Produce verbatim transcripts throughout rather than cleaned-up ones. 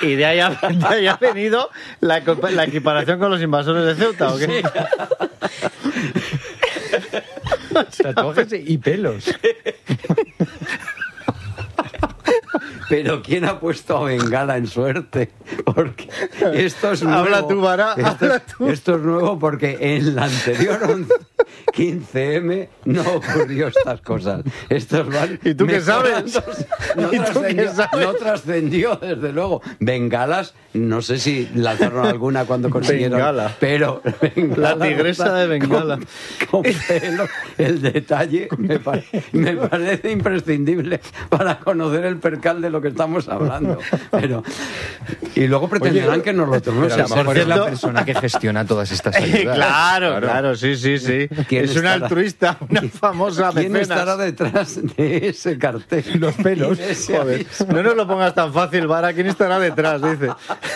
y de ahí ha, de ahí ha venido la, la equiparación con los invasores de Ceuta, ¿o qué? Sí. Tatuajes y pelos. Pero ¿quién ha puesto a Bengala en suerte? Porque esto es nuevo. Habla tú, Vara, esto, habla tú. Esto es nuevo porque en la anterior quince eme no ocurrió estas cosas. Estos van ¿Y tú qué sabes? No, ¿Y tú trascendió, qué sabes? no trascendió, desde luego. Bengalas, no sé si lanzaron alguna cuando consiguieron. Bengala. Pero Bengala, La tigresa de Bengala. Con, con pelo, el detalle me, pare, me parece imprescindible para conocer el percal de lo que estamos hablando. Pero y luego pretenderán Oye, que nos lo tomemos. Pero a lo mejor es la cierto- persona que gestiona todas estas ayudas. claro, claro, sí, sí, sí. ¿Quién Es una estará? altruista, una famosa ¿Quién mecenas. estará detrás de ese cartel? Los pelos. De ese Joder, aviso. no nos lo pongas tan fácil, Vara. ¿Quién estará detrás? Dice.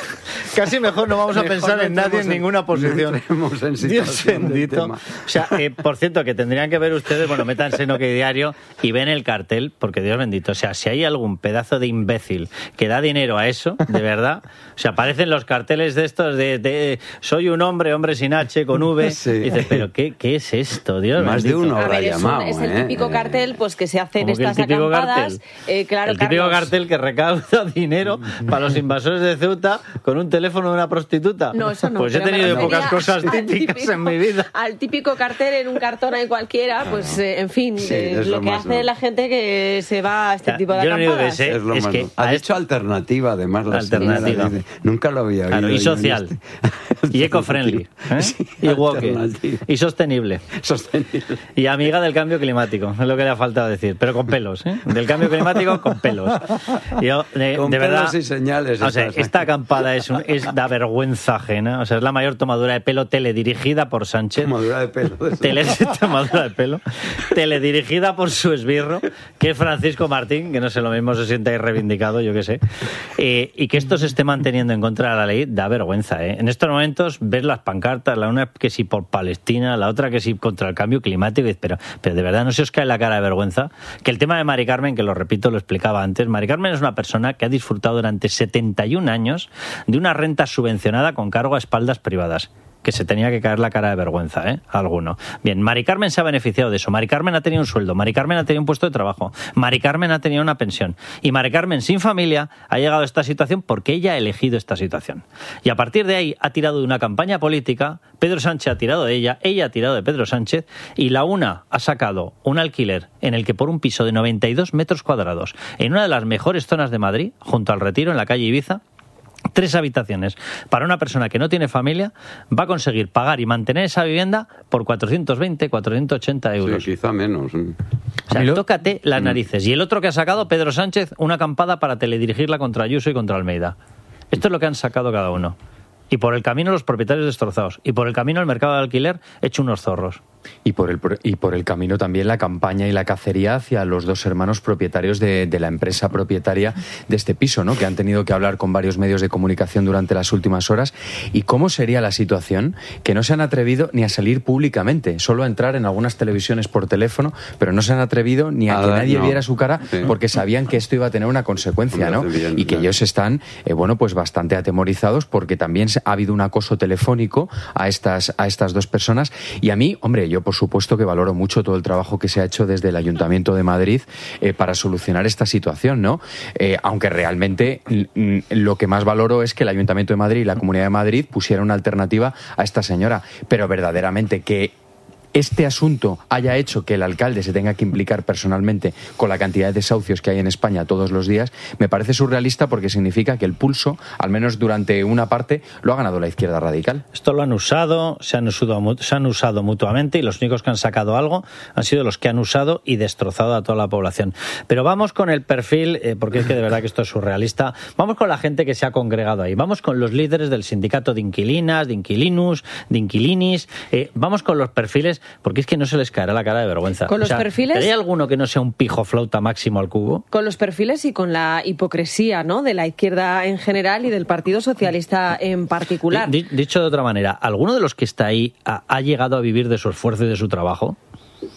Casi mejor no vamos a Mejor pensar no en nadie entremos en en- ninguna no posición. entremos en Dios situación del bendito. tema. O sea, eh, por cierto, que tendrían que ver ustedes, bueno, métanse en OK Diario y ven el cartel, porque Dios bendito. O sea, si hay algún pedazo de imbécil que da dinero a eso, de verdad. O sea, aparecen los carteles de estos de, de soy un hombre, hombre sin H, con V. Sí. Y dices, ¿pero qué, qué es esto, Dios Más de bendito? uno A habrá ver, es, un- llamado. es el ¿eh? típico Eh, cartel pues que se hacen ¿Cómo que el estas típico acampadas. cartel? Eh, claro, el típico Carlos. cartel que recauda dinero para los invasores de Ceuta con un teléfono de una prostituta. No, eso no. Pues he pero me tenido refería pocas cosas al típicas típico- en mi vida. Al típico cartel en un cartón ahí cualquiera, pues eh, en fin, Sí, eh, es lo lo que más hace normal. la gente que se va a este Ya, tipo de yo lo único que acampadas. sé- Es lo es más que normal. Ha a dicho alternativa, además. La Alternativa. señora dice, nunca lo había oído. Claro, y yo en social. este- Y eco-friendly. ¿eh? Sí, y woke. alternativa. Y sostenible. Sostenible. Y amiga del cambio climático, es lo que le ha faltado decir, pero con pelos, ¿eh? Del cambio climático con pelos. Yo, de, Con de verdad, pelos y señales. o sea, estás, ¿eh? esta acampada es, un, es da vergüenza ajena, o sea, es la mayor tomadura de pelo teledirigida por Sánchez. Tomadura de pelo. de eso. Tele, tomadura de pelo, teledirigida por su esbirro, que es Francisco Martín, que no sé, lo mismo se siente ahí reivindicado, yo qué sé, eh, y que esto se esté manteniendo en contra de la ley da vergüenza. ¿eh? En estos momentos ves las pancartas, la una que sí por Palestina, la otra que sí contra el cambio climático, y dices, pero, pero de verdad no se os cae la cara de vergüenza. Que el tema de Mari Carmen, que lo repito, lo explicaba antes, Mari Carmen es una persona que ha disfrutado durante setenta y un años de una renta subvencionada con cargo a espaldas privadas. Que se tenía que caer la cara de vergüenza, ¿eh? Alguno. Bien, Mari Carmen se ha beneficiado de eso. Mari Carmen ha tenido un sueldo. Mari Carmen ha tenido un puesto de trabajo. Mari Carmen ha tenido una pensión. Y Mari Carmen, sin familia, ha llegado a esta situación porque ella ha elegido esta situación. Y a partir de ahí ha tirado de una campaña política. Pedro Sánchez ha tirado de ella. Ella ha tirado de Pedro Sánchez. Y la una ha sacado un alquiler en el que por un piso de noventa y dos metros cuadrados, en una de las mejores zonas de Madrid, junto al Retiro, en la calle Ibiza, tres habitaciones para una persona que no tiene familia, va a conseguir pagar y mantener esa vivienda por cuatrocientos veinte, cuatrocientos ochenta euros. Sí, quizá menos. O sea, A mí lo- tócate las narices. Y el otro que ha sacado, Pedro Sánchez, una acampada para teledirigirla contra Ayuso y contra Almeida. Esto es lo que han sacado cada uno. Y por el camino los propietarios destrozados. Y por el camino el mercado de alquiler hecho unos zorros. Y por, el, y por el camino también la campaña y la cacería hacia los dos hermanos propietarios de, de la empresa propietaria de este piso, ¿no? Que han tenido que hablar con varios medios de comunicación durante las últimas horas. ¿Y cómo sería la situación? Que no se han atrevido ni a salir públicamente, solo a entrar en algunas televisiones por teléfono, pero no se han atrevido ni a A que ver, nadie no. viera su cara, Sí. porque sabían que esto iba a tener una consecuencia, Hombre, ¿no? hace bien, Y que ya. ellos están, eh, bueno, pues bastante atemorizados porque también ha habido un acoso telefónico a estas, a estas dos personas. Y a mí, hombre, yo por supuesto que valoro mucho todo el trabajo que se ha hecho desde el Ayuntamiento de Madrid eh, para solucionar esta situación, ¿no? Eh, aunque realmente mm, lo que más valoro es que el Ayuntamiento de Madrid y la Comunidad de Madrid pusieran una alternativa a esta señora. Pero verdaderamente que este asunto haya hecho que el alcalde se tenga que implicar personalmente con la cantidad de desahucios que hay en España todos los días, me parece surrealista porque significa que el pulso, al menos durante una parte, lo ha ganado la izquierda radical. Esto lo han usado, se han usado, se han usado mutuamente y los únicos que han sacado algo han sido los que han usado y destrozado a toda la población. Pero vamos con el perfil, eh, porque es que de verdad que esto es surrealista, vamos con la gente que se ha congregado ahí, vamos con los líderes del sindicato de inquilinas, de inquilinus, de inquilinis, eh, vamos con los perfiles, porque es que no se les caerá la cara de vergüenza. ¿Con los o sea, perfiles? ¿hay alguno que no sea un pijo flauta máximo al cubo? Con los perfiles y con la hipocresía, ¿no?, de la izquierda en general y del Partido Socialista en particular. Di- dicho de otra manera, ¿alguno de los que está ahí ha, ha llegado a vivir de su esfuerzo y de su trabajo?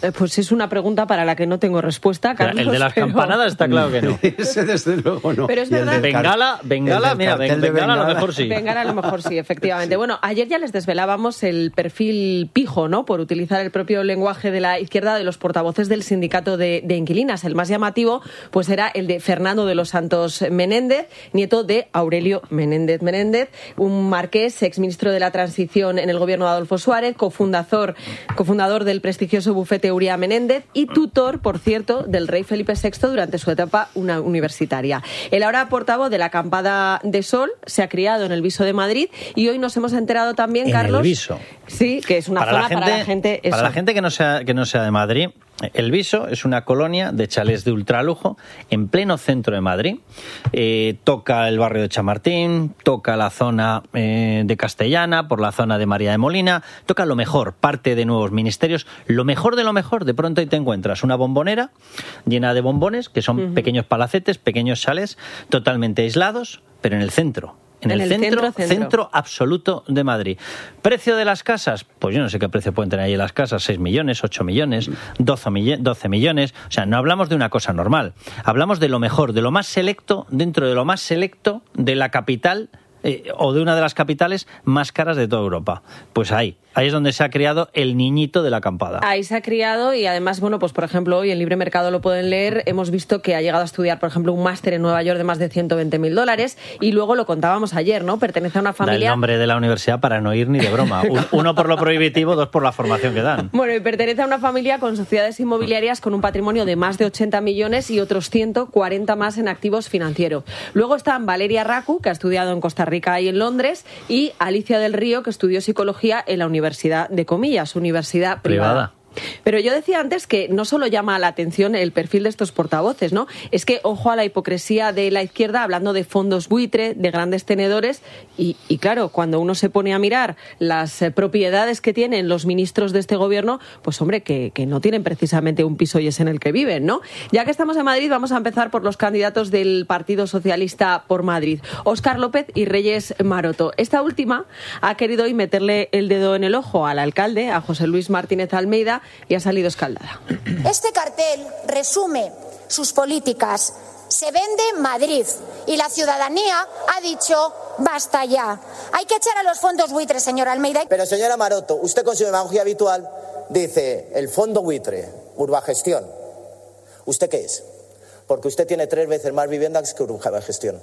Eh, Pues es una pregunta para la que no tengo respuesta, Carlos. El de las pero... campanadas está claro que no. Ese desde luego no. Pero es Y el verdad- del car- Bengala, Bengala, el del mira, cartel de Bengala a lo Bengala. mejor sí. Venga, a lo mejor sí, efectivamente. Bueno, ayer ya les desvelábamos el perfil pijo, ¿no? Por utilizar el propio lenguaje de la izquierda de los portavoces del sindicato de, de inquilinas. El más llamativo, pues era el de Fernando de los Santos Menéndez, nieto de Aurelio Menéndez Menéndez, un marqués, exministro de la Transición en el gobierno de Adolfo Suárez, cofundador, cofundador del prestigioso bufete Uría Menéndez y tutor, por cierto, del rey Felipe sexto durante su etapa una universitaria. El ahora portavoz de la acampada de Sol se ha criado en el Viso de Madrid y hoy nos hemos enterado también, En Carlos... el Viso. Sí, que es una para zona la gente, para la gente... para eso. la gente que no sea que no sea de Madrid, el Viso es una colonia de chalés de ultralujo en pleno centro de Madrid. Eh, toca el barrio de Chamartín, toca la zona eh, de Castellana, por la zona de María de Molina, toca lo mejor, parte de nuevos ministerios, lo mejor de lo mejor. De pronto ahí te encuentras una bombonera llena de bombones, que son uh-huh. pequeños palacetes, pequeños chalés, totalmente aislados, pero en el centro. En, en el, el centro, centro, centro, centro absoluto de Madrid. ¿Precio de las casas? Pues yo no sé qué precio pueden tener ahí las casas, seis millones, ocho millones, doce millones. O sea, no hablamos de una cosa normal. Hablamos de lo mejor, de lo más selecto, dentro de lo más selecto de la capital eh, o de una de las capitales más caras de toda Europa. Pues ahí. Ahí es donde se ha criado el niñito de la acampada. Ahí se ha criado y además, bueno, pues por ejemplo, hoy en Libre Mercado lo pueden leer, hemos visto que ha llegado a estudiar, por ejemplo, un máster en Nueva York de más de ciento veinte mil dólares y luego lo contábamos ayer, ¿no? Pertenece a una familia... Da el nombre de la universidad para no ir ni de broma. Uno por lo prohibitivo, dos por la formación que dan. Bueno, y pertenece a una familia con sociedades inmobiliarias con un patrimonio de más de ochenta millones y otros ciento cuarenta más en activos financieros. Luego están Valeria Racu, que ha estudiado en Costa Rica y en Londres, y Alicia del Río, que estudió psicología en la Universidad Universidad de comillas, universidad privada. privada. Pero yo decía antes que no solo llama la atención el perfil de estos portavoces, ¿no? Es que ojo a la hipocresía de la izquierda hablando de fondos buitre, de grandes tenedores y, y claro, cuando uno se pone a mirar las eh, propiedades que tienen los ministros de este gobierno, pues hombre, que, que no tienen precisamente un piso y es en el que viven, ¿no? Ya que estamos en Madrid, vamos a empezar por los candidatos del Partido Socialista por Madrid, Óscar López y Reyes Maroto. Esta última ha querido hoy meterle el dedo en el ojo al alcalde, a José Luis Martínez Almeida, y ha salido escaldada. Este cartel resume sus políticas. Se vende Madrid y la ciudadanía ha dicho basta ya. Hay que echar a los fondos buitres, señora Almeida. Pero señora Maroto, usted con su demagogia habitual dice el fondo buitre, Urbagestión. ¿Usted qué es? Porque usted tiene tres veces más viviendas que Urbagestión.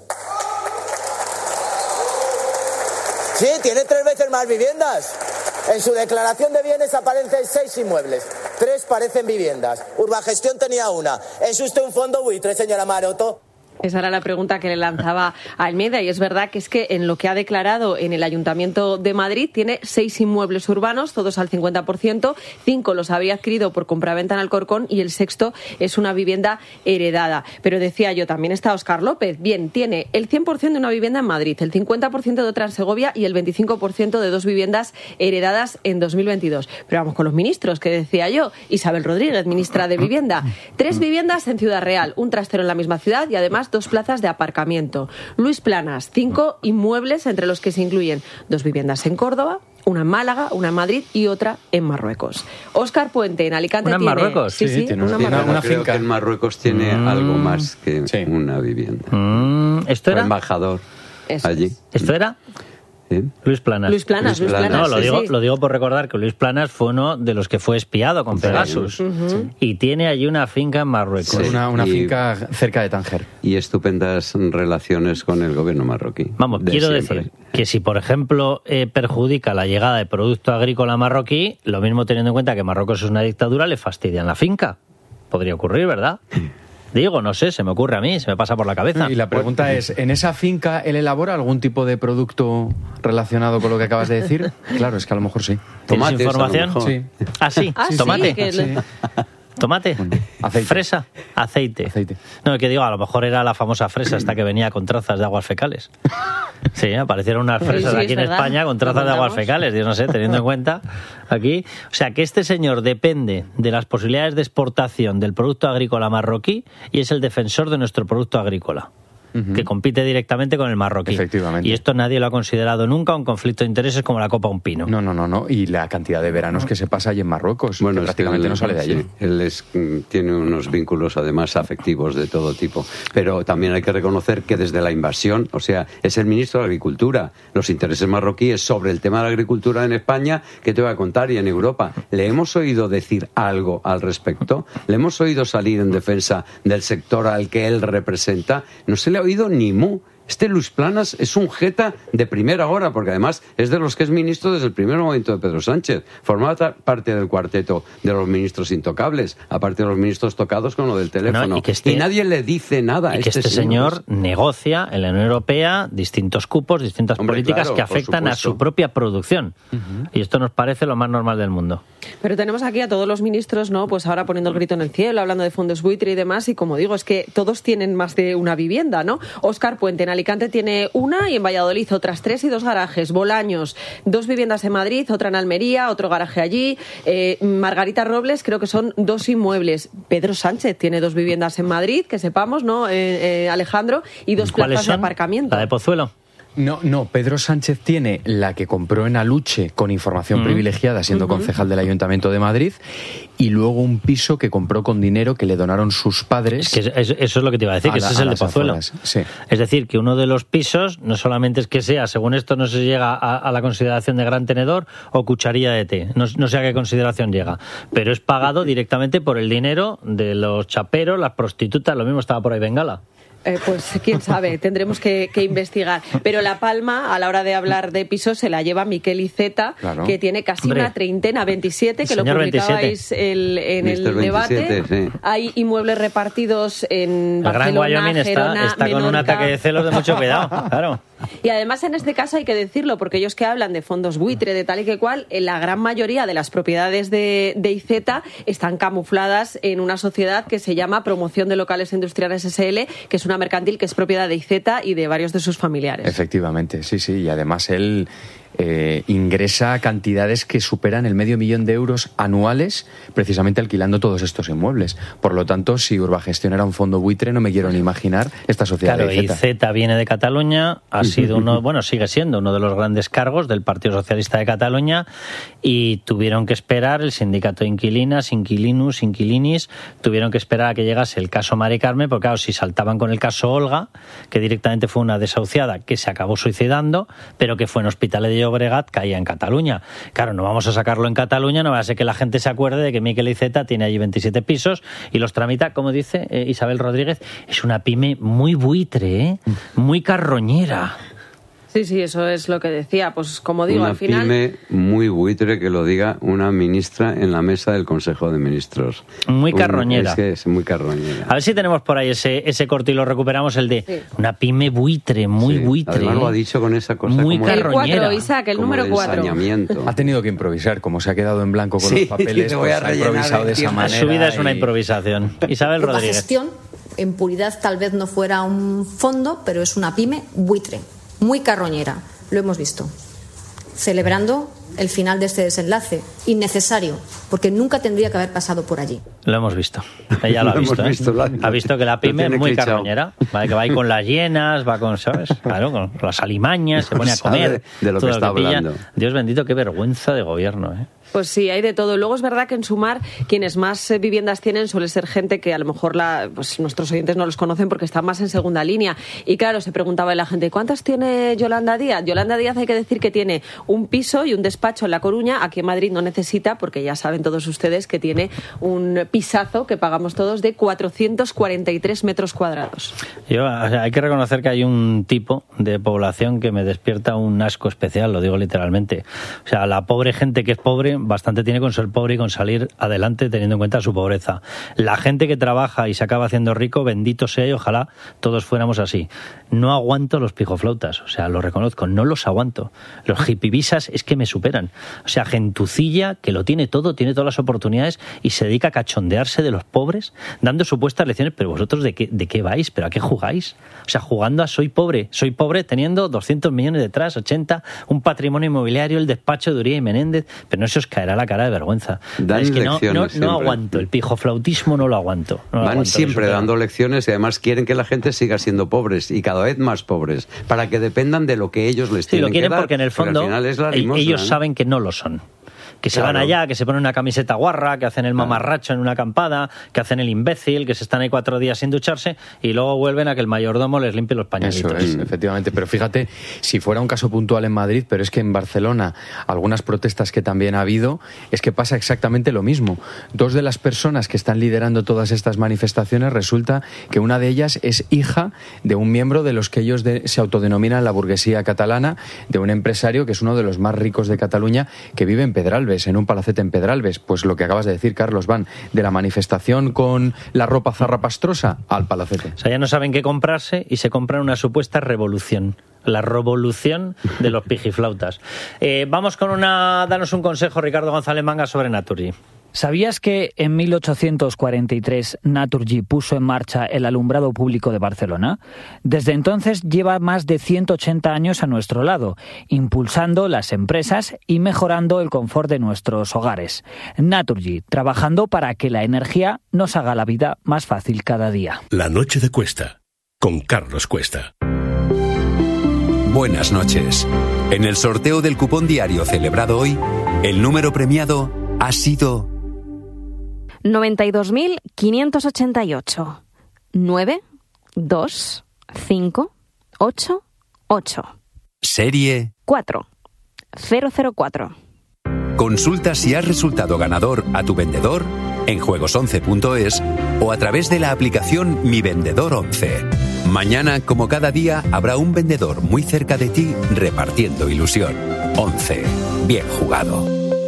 Sí, tiene tres veces más viviendas. En su declaración de bienes aparecen seis inmuebles, tres parecen viviendas. Urbagestión tenía una. ¿Es usted un fondo buitre, señora Maroto? Esa era la pregunta que le lanzaba a Almeida y es verdad que es que en lo que ha declarado en el Ayuntamiento de Madrid tiene seis inmuebles urbanos, todos al cincuenta por ciento, cinco los habría adquirido por compraventa en Alcorcón y el sexto es una vivienda heredada. Pero decía yo, también está Óscar López. Bien, tiene el cien por ciento de una vivienda en Madrid, el cincuenta por ciento de otra en Segovia y el veinticinco por ciento de dos viviendas heredadas en dos mil veintidós. Pero vamos con los ministros, que decía yo. Isabel Rodríguez, ministra de Vivienda. Tres viviendas en Ciudad Real, un trastero en la misma ciudad y además dos plazas de aparcamiento. Luis Planas, cinco inmuebles entre los que se incluyen dos viviendas en Córdoba, una en Málaga, una en Madrid y otra en Marruecos. Óscar Puente, en Alicante ¿Una en tiene... Marruecos? Sí, sí, sí tiene una, una, Marruecos. una Creo finca. que en Marruecos tiene Mm. algo más que Sí. una vivienda. Mm, ¿Esto Fue era? embajador Eso allí. es. ¿Esto era? ¿Eh? Luis Planas. Luis Planas, Luis Luis Planas. Planas. No, lo sí, digo, sí. lo digo por recordar que Luis Planas fue uno de los que fue espiado con Pegasus. Uh-huh. Y tiene allí una finca en Marruecos. Sí. Una, una Y- finca cerca de Tánger. Y estupendas relaciones con el gobierno marroquí. Vamos, De quiero siempre. decir que si, por ejemplo, eh, perjudica la llegada de producto agrícola marroquí, lo mismo teniendo en cuenta que Marruecos es una dictadura, le fastidian la finca. Podría ocurrir, ¿verdad? Digo, no sé, se me ocurre a mí, se me pasa por la cabeza. Y la pregunta es, ¿en esa finca él elabora algún tipo de producto relacionado con lo que acabas de decir? Claro, es que a lo mejor sí. ¿Tienes Tomates, a lo información? mejor. Sí. Ah, sí, Ah, sí, tomate. que Sí. le- Tomate, aceite. fresa, aceite. Aceite. No, que digo, a lo mejor era la famosa fresa esta que venía con trazas de aguas fecales. Sí, aparecieron unas fresas Sí, sí, aquí es en verdad. España con trazas Lo de aguas contamos. fecales, yo no sé, teniendo en cuenta aquí. O sea, que este señor depende de las posibilidades de exportación del producto agrícola marroquí y es el defensor de nuestro producto agrícola. uh-huh. que compite directamente con el marroquí. Efectivamente. Y esto nadie lo ha considerado nunca un conflicto de intereses como la Copa Un Pino. No, no, no, no. Y la cantidad de veranos que se pasa allí en Marruecos, bueno, que prácticamente él, no sale de allí. Sí, él es, tiene unos vínculos además afectivos de todo tipo. Pero también hay que reconocer que desde la invasión, o sea, es el ministro de Agricultura. Los intereses marroquíes sobre el tema de la agricultura en España, ¿qué te voy a contar? Y en Europa. ¿Le hemos oído decir algo al respecto? ¿Le hemos oído salir en defensa del sector al que él representa? No se le ha oído ni mu. Este Luis Planas es un jeta de primera hora, porque además es de los que es ministro desde el primer momento de Pedro Sánchez. Formaba parte del cuarteto de los ministros intocables, aparte de los ministros tocados con lo del teléfono. No, y, que este, y nadie le dice nada a y que este, este señor, señor negocia en la Unión Europea distintos cupos, distintas Hombre, políticas claro, que afectan a su propia producción. Uh-huh. Y esto nos parece lo más normal del mundo. Pero tenemos aquí a todos los ministros, ¿no? Pues ahora poniendo el grito en el cielo, hablando de fondos buitre y demás, y como digo, es que todos tienen más de una vivienda, ¿no? Óscar Puente en Alicante tiene una y en Valladolid otras tres y dos garajes. Bolaños, dos viviendas en Madrid, otra en Almería, otro garaje allí. Eh, Margarita Robles creo que son dos inmuebles. Pedro Sánchez tiene dos viviendas en Madrid, que sepamos, ¿no? Eh, eh, Alejandro, y dos plazas de aparcamiento. ¿La de Pozuelo? No, no, Pedro Sánchez tiene la que compró en Aluche con información mm. privilegiada siendo uh-huh. concejal del Ayuntamiento de Madrid y luego un piso que compró con dinero que le donaron sus padres. Es que eso es lo que te iba a decir, a que la, ese es el de Pozuelo. Sí. Es decir, que uno de los pisos no solamente es que sea, según esto no se llega a, a la consideración de gran tenedor o cucharilla de té, no, no sé a qué consideración llega, pero es pagado directamente por el dinero de los chaperos, las prostitutas, lo mismo estaba por ahí Bengala. Eh, pues quién sabe, tendremos que, que investigar. Pero la palma, a la hora de hablar de pisos, se la lleva Miquel Iceta, claro. que tiene casi Hombre. una treintena, veintisiete, que lo publicabais el, en el debate. Sí. Hay inmuebles repartidos en el Barcelona, Gran Wyoming Gerona, está, está con Menorca. un ataque de celos de mucho cuidado, claro. Y además en este caso hay que decirlo, porque ellos que hablan de fondos buitre, de tal y que cual, la gran mayoría de las propiedades de, de Iceta están camufladas en una sociedad que se llama Promoción de Locales Industriales S L, que es una mercantil que es propiedad de Iceta y de varios de sus familiares. Efectivamente, sí, sí, y además él eh, ingresa cantidades que superan el medio millón de euros anuales precisamente alquilando todos estos inmuebles. Por lo tanto, si Urbagestión era un fondo buitre, no me quiero ni imaginar esta sociedad claro, de Iceta. Iceta viene de Cataluña, ha sido uno, bueno, sigue siendo uno de los grandes cargos del Partido Socialista de Cataluña y tuvieron que esperar, el sindicato de inquilinas, inquilinus, inquilinis, tuvieron que esperar a que llegase el caso Mari Carmen, porque claro, si saltaban con el caso Olga, que directamente fue una desahuciada que se acabó suicidando, pero que fue en Hospitalet de Llobregat, caía en Cataluña. Claro, no vamos a sacarlo en Cataluña, no va a ser que la gente se acuerde de que Miquel Iceta tiene allí veintisiete pisos y los tramita, como dice eh, Isabel Rodríguez, es una pyme muy buitre, ¿eh? muy carroñera. Sí, sí, eso es lo que decía. Pues como digo, una al final... Una pyme muy buitre, que lo diga una ministra en la mesa del Consejo de Ministros. Muy carroñera. Un, es que es muy carroñera. A ver si tenemos por ahí ese, ese corte y lo recuperamos, el de sí. una pyme buitre, muy sí. buitre. Además lo ha dicho con esa cosa muy como carroñera. El cuatro, Isaac, el como número cuatro. Ha tenido que improvisar, como se ha quedado en blanco con sí, los papeles, voy a pues ha improvisado de esa manera. Su vida es una y... improvisación. Isabel Rodríguez. La gestión, en puridad, tal vez no fuera un fondo, pero es una pyme buitre, muy carroñera. Lo hemos visto. Celebrando el final de este desenlace, innecesario, porque nunca tendría que haber pasado por allí. Lo hemos visto. Ella lo ha lo visto. ¿eh? visto la... Ha visto que la pyme es muy clichado. carroñera, ¿vale? Que va ahí con las hienas, va con, ¿sabes? Claro, con las alimañas, se pone a comer. De lo que está que hablando. Dios bendito, qué vergüenza de gobierno, ¿eh? Pues sí, hay de todo. Luego es verdad que en Sumar quienes más viviendas tienen suele ser gente que a lo mejor la, pues nuestros oyentes no los conocen porque están más en segunda línea. Y claro, se preguntaba la gente, ¿cuántas tiene Yolanda Díaz? Yolanda Díaz hay que decir que tiene un piso y un despacho en La Coruña. Aquí en Madrid no necesita, porque ya saben todos ustedes que tiene un pisazo que pagamos todos de cuatrocientos cuarenta y tres metros cuadrados. Yo, o sea, hay que reconocer que hay un tipo de población que me despierta un asco especial, lo digo literalmente. O sea, la pobre gente que es pobre bastante tiene con ser pobre y con salir adelante teniendo en cuenta su pobreza. La gente que trabaja y se acaba haciendo rico, bendito sea y ojalá todos fuéramos así. No aguanto los pijoflautas, o sea, lo reconozco, no los aguanto. Los hippievisas es que me superan. O sea, gentucilla que lo tiene todo, tiene todas las oportunidades y se dedica a cachondearse de los pobres, dando supuestas lecciones, pero vosotros ¿de qué, de qué vais? ¿Pero a qué jugáis? O sea, jugando a soy pobre, soy pobre teniendo doscientos millones detrás, ochenta, un patrimonio inmobiliario, el despacho de Uría y Menéndez, pero no se os caerá la cara de vergüenza. Dan es que no, no, lecciones no siempre. aguanto, el pijoflautismo no lo aguanto. No lo Van aguanto, siempre resulta- dando lecciones y además quieren que la gente siga siendo pobres y cada vez más pobres, para que dependan de lo que ellos les Sí, tienen lo quieren que dar, porque en el fondo al final es la el- limosna, ellos ¿no? saben que no lo son. Que se Claro. van allá, que se ponen una camiseta guarra, que hacen el Claro. mamarracho en una acampada, que hacen el imbécil, que se están ahí cuatro días sin ducharse y luego vuelven a que el mayordomo les limpie los pañuelitos. Eso es, efectivamente. Pero fíjate, si fuera un caso puntual en Madrid, pero es que en Barcelona, algunas protestas que también ha habido, es que pasa exactamente lo mismo. Dos de las personas que están liderando todas estas manifestaciones, resulta que una de ellas es hija de un miembro de los que ellos de- se autodenominan la burguesía catalana, de un empresario que es uno de los más ricos de Cataluña, que vive en Pedralbes, en un palacete en Pedralbes. Pues lo que acabas de decir, Carlos, van de la manifestación con la ropa zarrapastrosa al palacete. O sea, ya no saben qué comprarse y se compran una supuesta revolución. La revolución de los pijiflautas. Eh, vamos con una... Danos un consejo, Ricardo González Manga, sobre Naturgy. ¿Sabías que en mil ochocientos cuarenta y tres Naturgy puso en marcha el alumbrado público de Barcelona? Desde entonces lleva más de ciento ochenta años a nuestro lado, impulsando las empresas y mejorando el confort de nuestros hogares. Naturgy, trabajando para que la energía nos haga la vida más fácil cada día. La noche de Cuesta, con Carlos Cuesta. Buenas noches. En el sorteo del cupón diario celebrado hoy, el número premiado ha sido noventa y dos mil quinientos ochenta y ocho. nueve, dos, cinco, ocho, ocho. serie. cuatro, cero cero cuatro. Consulta si has resultado ganador a tu vendedor en juegos once punto es o a través de la aplicación Mi Vendedor once. Mañana, como cada día, habrá un vendedor muy cerca de ti repartiendo ilusión. once. Bien jugado.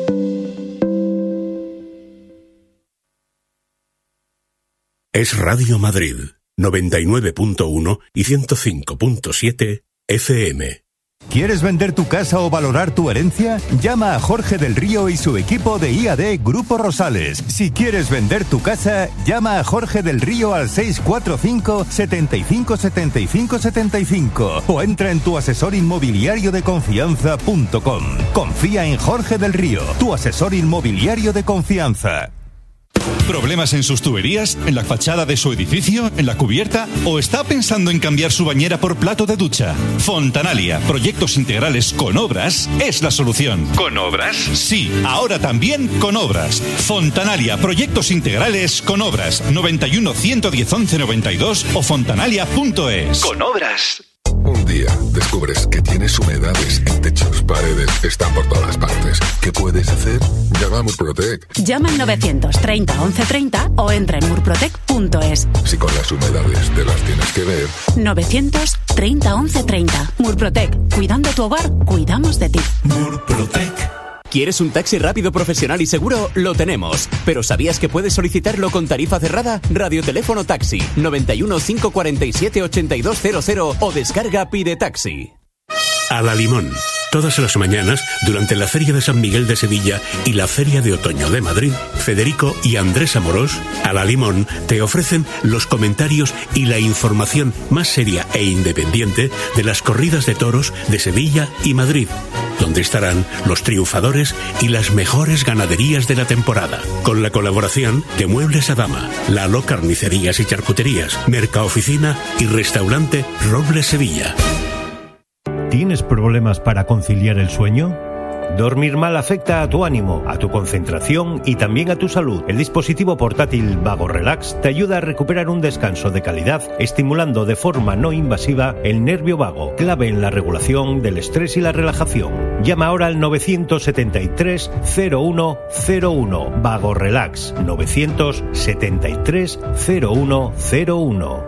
Es Radio Madrid, noventa y nueve punto uno y ciento cinco punto siete F M. ¿Quieres vender tu casa o valorar tu herencia? Llama a Jorge del Río y su equipo de I A D Grupo Rosales. Si quieres vender tu casa, llama a Jorge del Río al seis cuatro cinco, setenta y cinco, setenta y cinco, setenta y cinco o entra en tu asesor inmobiliario de confianza punto com. Confía en Jorge del Río, tu asesor inmobiliario de confianza. ¿Problemas en sus tuberías? ¿En la fachada de su edificio? ¿En la cubierta? ¿O está pensando en cambiar su bañera por plato de ducha? Fontanalia, proyectos integrales con obras, es la solución. ¿Con obras? Sí, ahora también con obras. Fontanalia, proyectos integrales con obras. noventa y uno, ciento diez, once, noventa y dos o fontanalia punto es. Con obras. Un día descubres que tienes humedades en techos, paredes, están por todas partes. ¿Qué puedes hacer? Llama a Murprotec. Llama al novecientos treinta once treinta o entra en murprotec punto es. Si con las humedades te las tienes que ver. novecientos treinta once treinta. Murprotec. Cuidando tu hogar, cuidamos de ti. Murprotec. ¿Quieres un taxi rápido, profesional y seguro? Lo tenemos. ¿Pero sabías que puedes solicitarlo con tarifa cerrada? Radioteléfono Taxi, noventa y uno, cinco cuarenta y siete, ochenta y dos cero cero o descarga Pide Taxi. A la Limón. Todas las mañanas, durante la Feria de San Miguel de Sevilla y la Feria de Otoño de Madrid, Federico y Andrés Amorós, A la Limón, te ofrecen los comentarios y la información más seria e independiente de las corridas de toros de Sevilla y Madrid, donde estarán los triunfadores y las mejores ganaderías de la temporada, con la colaboración de Muebles a Dama, Lalo Carnicerías y Charcuterías, Mercaoficina y Restaurante Robles Sevilla. ¿Tienes problemas para conciliar el sueño? Dormir mal afecta a tu ánimo, a tu concentración y también a tu salud. El dispositivo portátil Vago Relax te ayuda a recuperar un descanso de calidad, estimulando de forma no invasiva el nervio vago, clave en la regulación del estrés y la relajación. Llama ahora al novecientos setenta y tres, cero uno cero uno. Vago Relax, novecientos setenta y tres, cero uno cero uno.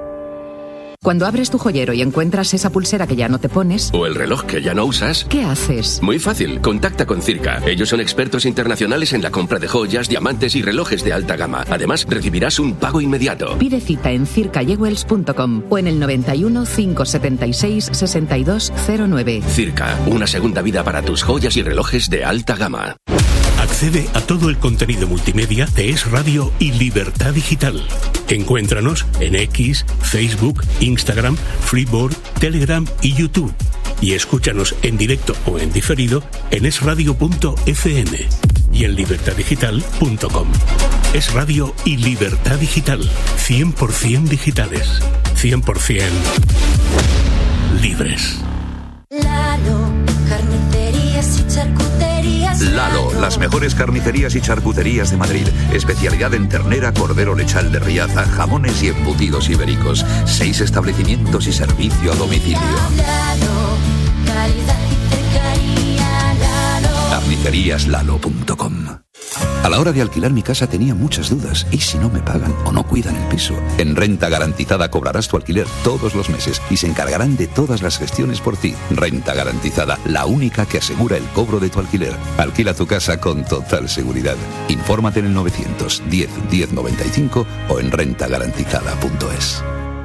Cuando abres tu joyero y encuentras esa pulsera que ya no te pones... O el reloj que ya no usas... ¿Qué haces? Muy fácil, contacta con Circa. Ellos son expertos internacionales en la compra de joyas, diamantes y relojes de alta gama. Además, recibirás un pago inmediato. Pide cita en circa jewels punto com o en el noventa y uno, cinco setenta y seis, sesenta y dos cero nueve. Circa, una segunda vida para tus joyas y relojes de alta gama. Accede a todo el contenido multimedia de Es Radio y Libertad Digital. Encuéntranos en X, Facebook, Instagram, Freeboard, Telegram y YouTube. Y escúchanos en directo o en diferido en es radio punto f m. y en libertad digital punto com. Es Radio y Libertad Digital, cien por ciento digitales, cien por ciento libres. Lalo, carnicerías y charcuterías. Lalo, las mejores carnicerías y charcuterías de Madrid. Especialidad en ternera, cordero lechal de Riaza, jamones y embutidos ibéricos. Seis establecimientos y servicio a domicilio. Lalo, calidad y cercanía. Lalo. carnicerías lalo punto com. A la hora de alquilar mi casa tenía muchas dudas. ¿Y si no me pagan o no cuidan el piso? En Renta Garantizada cobrarás tu alquiler todos los meses y se encargarán de todas las gestiones por ti. Renta Garantizada, la única que asegura el cobro de tu alquiler. Alquila tu casa con total seguridad. Infórmate en el novecientos diez diez noventa y cinco o en renta garantizada punto es.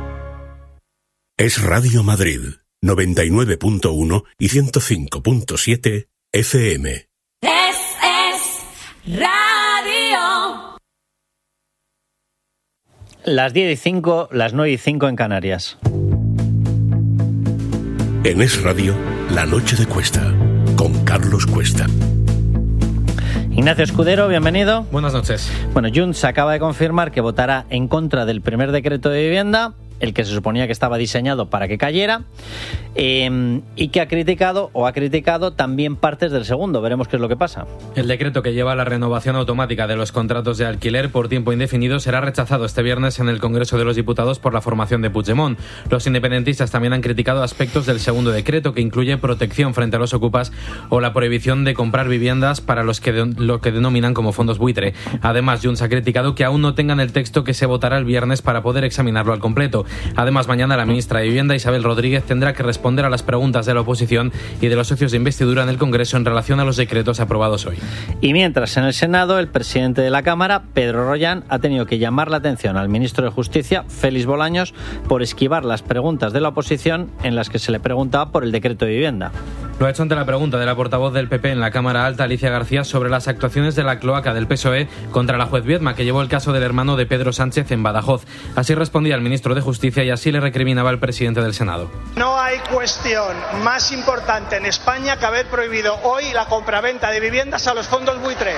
Es Radio Madrid, noventa y nueve punto uno y ciento cinco punto siete F M. Es, es Radio. Las diez y cinco, las nueve y cinco en Canarias. En Es Radio, La Noche de Cuesta, con Carlos Cuesta. Ignacio Escudero, bienvenido. Buenas noches. Bueno, Junts acaba de confirmar que votará en contra del primer decreto de vivienda, el que se suponía que estaba diseñado para que cayera, eh, y que ha criticado o ha criticado también partes del segundo. Veremos qué es lo que pasa. El decreto que lleva a la renovación automática de los contratos de alquiler por tiempo indefinido será rechazado este viernes en el Congreso de los Diputados por la formación de Puigdemont. Los independentistas también han criticado aspectos del segundo decreto, que incluye protección frente a los ocupas o la prohibición de comprar viviendas para los que de, lo que denominan como fondos buitre. Además, Junts ha criticado que aún no tengan el texto que se votará el viernes para poder examinarlo al completo. Además, mañana la ministra de Vivienda, Isabel Rodríguez, tendrá que responder a las preguntas de la oposición y de los socios de investidura en el Congreso en relación a los decretos aprobados hoy. Y mientras, en el Senado, el presidente de la Cámara, Pedro Rollán, ha tenido que llamar la atención al ministro de Justicia, Félix Bolaños, por esquivar las preguntas de la oposición en las que se le preguntaba por el decreto de vivienda. Lo ha hecho ante la pregunta de la portavoz del P P en la Cámara Alta, Alicia García, sobre las actuaciones de la cloaca del P S O E contra la juez Viedma, que llevó el caso del hermano de Pedro Sánchez en Badajoz. Así respondía el ministro de Justicia y así le recriminaba al presidente del Senado. No hay cuestión más importante en España que haber prohibido hoy la compraventa de viviendas a los fondos buitre.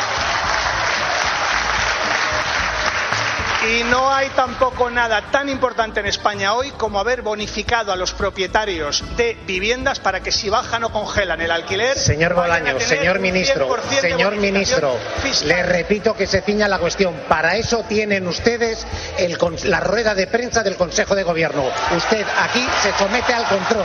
Y no hay tampoco nada tan importante en España hoy como haber bonificado a los propietarios de viviendas para que si bajan o congelan el alquiler... Señor Bolaños, señor ministro, señor ministro, le repito que se ciña la cuestión. Para eso tienen ustedes el, la rueda de prensa del Consejo de Gobierno. Usted aquí se somete al control.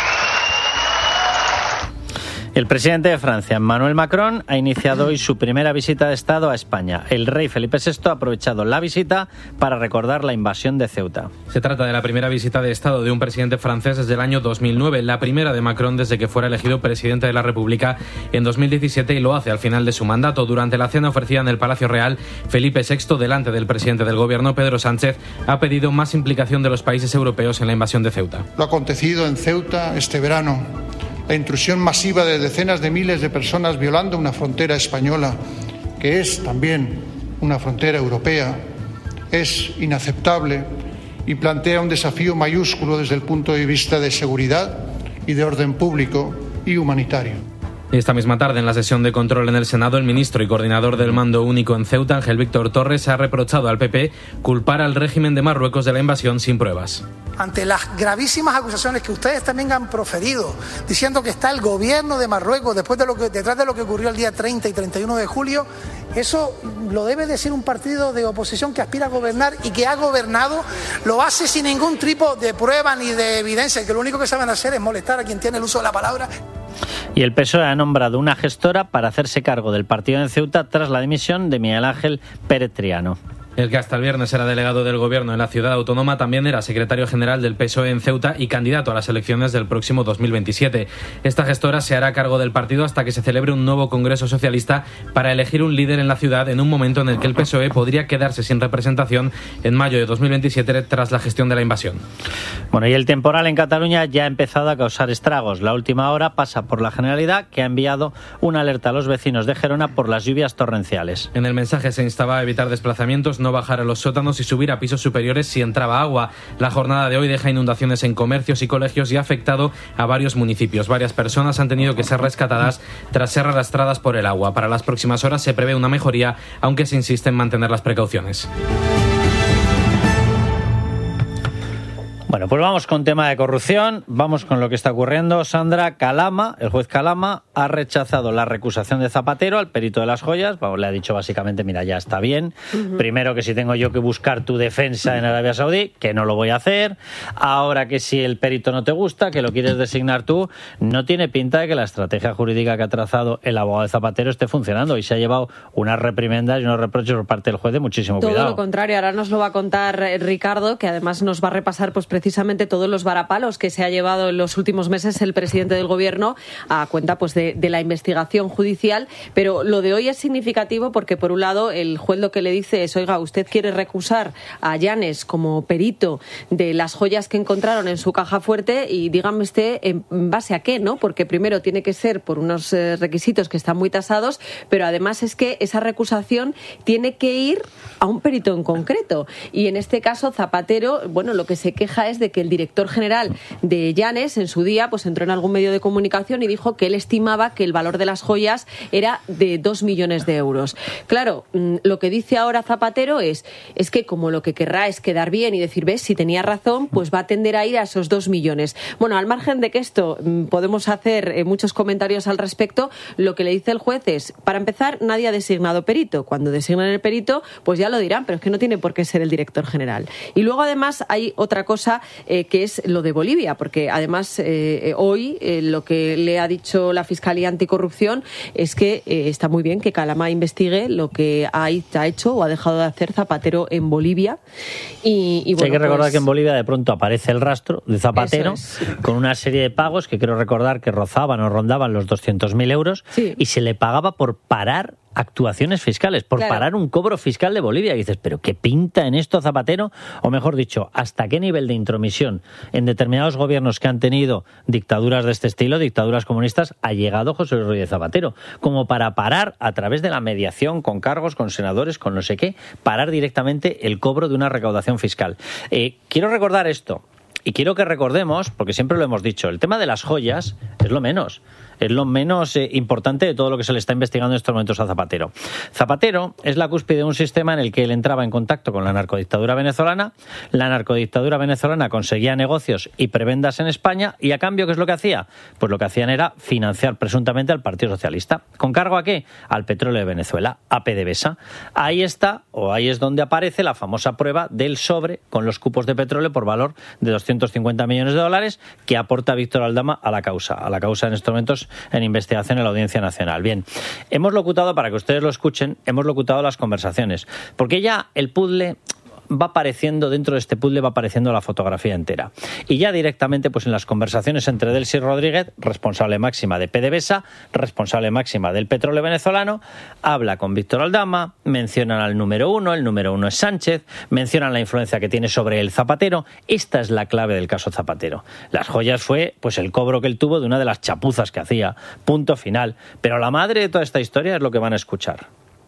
El presidente de Francia, Emmanuel Macron, ha iniciado hoy su primera visita de Estado a España. El rey Felipe sexto ha aprovechado la visita para recordar la invasión de Ceuta. Se trata de la primera visita de Estado de un presidente francés desde el año dos mil nueve, la primera de Macron desde que fuera elegido presidente de la República en dos mil diecisiete, y lo hace al final de su mandato. Durante la cena ofrecida en el Palacio Real, Felipe sexto, delante del presidente del Gobierno, Pedro Sánchez, ha pedido más implicación de los países europeos en la invasión de Ceuta. Lo acontecido en Ceuta este verano, la intrusión masiva de decenas de miles de personas violando una frontera española, que es también una frontera europea, es inaceptable y plantea un desafío mayúsculo desde el punto de vista de seguridad y de orden público y humanitario. Esta misma tarde, en la sesión de control en el Senado, el ministro y coordinador del Mando Único en Ceuta, Ángel Víctor Torres, ha reprochado al P P culpar al régimen de Marruecos de la invasión sin pruebas. Ante las gravísimas acusaciones que ustedes también han proferido, diciendo que está el gobierno de Marruecos después de lo que, detrás de lo que ocurrió el día treinta y treinta y uno de julio, eso lo debe decir un partido de oposición que aspira a gobernar y que ha gobernado, lo hace sin ningún tipo de prueba ni de evidencia, que lo único que saben hacer es molestar a quien tiene el uso de la palabra. Y el P S O E ha nombrado una gestora para hacerse cargo del partido en Ceuta tras la dimisión de Miguel Ángel Pérez Triano. El que hasta el viernes era delegado del Gobierno en la ciudad autónoma también era secretario general del P S O E en Ceuta y candidato a las elecciones del próximo dos mil veintisiete. Esta gestora se hará cargo del partido hasta que se celebre un nuevo Congreso Socialista para elegir un líder en la ciudad, en un momento en el que el P S O E podría quedarse sin representación en mayo de dos mil veintisiete tras la gestión de la invasión. Bueno, y el temporal en Cataluña ya ha empezado a causar estragos. La última hora pasa por la Generalidad, que ha enviado una alerta a los vecinos de Gerona por las lluvias torrenciales. En el mensaje se instaba a evitar desplazamientos, no no bajar a los sótanos y subir a pisos superiores si entraba agua. La jornada de hoy deja inundaciones en comercios y colegios y ha afectado a varios municipios. Varias personas han tenido que ser rescatadas tras ser arrastradas por el agua. Para las próximas horas se prevé una mejoría, aunque se insiste en mantener las precauciones. Bueno, pues vamos con tema de corrupción, vamos con lo que está ocurriendo. Sandra, Calama, el juez Calama, ha rechazado la recusación de Zapatero al perito de las joyas. Vamos, le ha dicho básicamente, mira, ya está bien. Uh-huh. Primero, que si tengo yo que buscar tu defensa en Arabia Saudí, que no lo voy a hacer. Ahora, que si el perito no te gusta, que lo quieres designar tú, no tiene pinta de que la estrategia jurídica que ha trazado el abogado de Zapatero esté funcionando, y se ha llevado unas reprimendas y unos reproches por parte del juez de muchísimo Todo cuidado. Todo lo contrario, ahora nos lo va a contar Ricardo, que además nos va a repasar pues precisamente todos los varapalos que se ha llevado en los últimos meses el presidente del Gobierno a cuenta pues de, de la investigación judicial. Pero lo de hoy es significativo porque, por un lado, el juez lo que le dice es, oiga, usted quiere recusar a Llanes como perito de las joyas que encontraron en su caja fuerte, y dígame usted en base a qué, ¿no? Porque primero tiene que ser por unos eh, requisitos que están muy tasados, pero además es que esa recusación tiene que ir a un perito en concreto. Y en este caso, Zapatero, bueno, lo que se queja es de que el director general de Llanes en su día pues entró en algún medio de comunicación y dijo que él estimaba que el valor de las joyas era de dos millones de euros. Claro, lo que dice ahora Zapatero es, es que como lo que querrá es quedar bien y decir, ves, si tenía razón, pues va a tender a ir a esos dos millones. Bueno, al margen de que esto podemos hacer eh, muchos comentarios al respecto, lo que le dice el juez es, para empezar, nadie ha designado perito. Cuando designan el perito, pues ya lo dirán, pero es que no tiene por qué ser el director general. Y luego, además, hay otra cosa eh, que es lo de Bolivia, porque además eh, hoy eh, lo que le ha dicho la Fiscalía Anticorrupción es que eh, está muy bien que Calama investigue lo que ha, ha hecho o ha dejado de hacer Zapatero en Bolivia. Y, y bueno, hay que recordar pues... que en Bolivia de pronto aparece el rastro de Zapatero es. con una serie de pagos que quiero recordar que rozaban o rondaban los doscientos mil euros, sí. y se le pagaba por parar actuaciones fiscales, por claro. parar un cobro fiscal de Bolivia. Y dices, ¿pero qué pinta en esto Zapatero? O mejor dicho, ¿hasta qué nivel de intromisión en determinados gobiernos que han tenido dictaduras de este estilo, dictaduras comunistas, ha llegado José Luis Rodríguez Zapatero? Como para parar, a través de la mediación con cargos, con senadores, con no sé qué, parar directamente el cobro de una recaudación fiscal. Eh, quiero recordar esto. Y quiero que recordemos, porque siempre lo hemos dicho, el tema de las joyas es lo menos. Es lo menos eh, importante de todo lo que se le está investigando en estos momentos a Zapatero. Zapatero es la cúspide de un sistema en el que él entraba en contacto con la narcodictadura venezolana. La narcodictadura venezolana conseguía negocios y prebendas en España, y a cambio, ¿qué es lo que hacía? Pues lo que hacían era financiar presuntamente al Partido Socialista. ¿Con cargo a qué? Al petróleo de Venezuela, a PDVSA. Ahí está, o ahí es donde aparece la famosa prueba del sobre con los cupos de petróleo por valor de doscientos cincuenta millones de dólares que aporta Víctor Aldama a la causa, a la causa en estos momentos en investigación en la Audiencia Nacional. Bien, hemos locutado, para que ustedes lo escuchen, hemos locutado las conversaciones, porque ya el puzzle va apareciendo, dentro de este puzzle va apareciendo la fotografía entera. Y ya directamente, pues en las conversaciones entre Delcy Rodríguez, responsable máxima de PDVSA, responsable máxima del petróleo venezolano, habla con Víctor Aldama, mencionan al número uno, el número uno es Sánchez, mencionan la influencia que tiene sobre el Zapatero. Esta es la clave del caso Zapatero. Las joyas fue pues el cobro que él tuvo de una de las chapuzas que hacía, punto final. Pero la madre de toda esta historia es lo que van a escuchar.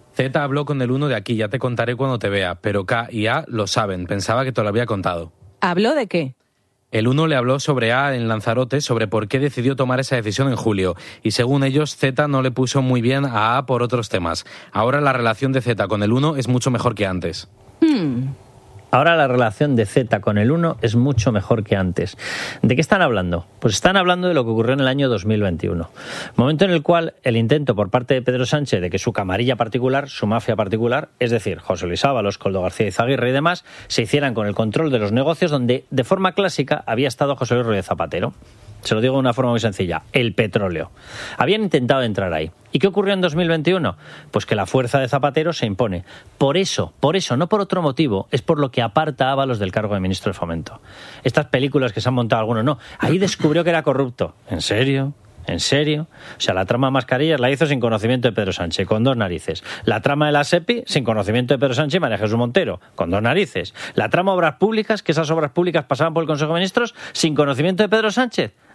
Z habló con el uno de aquí, ya te contaré cuando te vea, pero K y A lo saben, pensaba que te lo había contado. ¿Habló de qué? El uno le habló sobre A en Lanzarote, sobre por qué decidió tomar esa decisión en julio, y según ellos, Z no le puso muy bien a A por otros temas. Ahora la relación de Z con el uno es mucho mejor que antes. Hmm... Ahora la relación de Z con el uno es mucho mejor que antes. ¿De qué están hablando? Pues están hablando de lo que ocurrió en el año dos mil veintiuno. Momento en el cual el intento por parte de Pedro Sánchez de que su camarilla particular, su mafia particular, es decir, José Luis Ábalos, Koldo García Izaguirre y demás, se hicieran con el control de los negocios donde de forma clásica había estado José Luis Rodríguez Zapatero. Se lo digo de una forma muy sencilla, el petróleo. Habían intentado entrar ahí. ¿Y qué ocurrió en dos mil veintiuno? Pues que la fuerza de Zapatero se impone. Por eso, por eso, no por otro motivo, es por lo que aparta a Ábalos del cargo de ministro de Fomento. Estas películas que se han montado algunos, no. Ahí descubrió que era corrupto. ¿En serio? ¿En serio? O sea, la trama de mascarillas la hizo sin conocimiento de Pedro Sánchez, con dos narices. La trama de la SEPI, sin conocimiento de Pedro Sánchez y María Jesús Montero, con dos narices. La trama de obras públicas, que esas obras públicas pasaban por el Consejo de Ministros, sin conocimiento de Pedro Sánchez.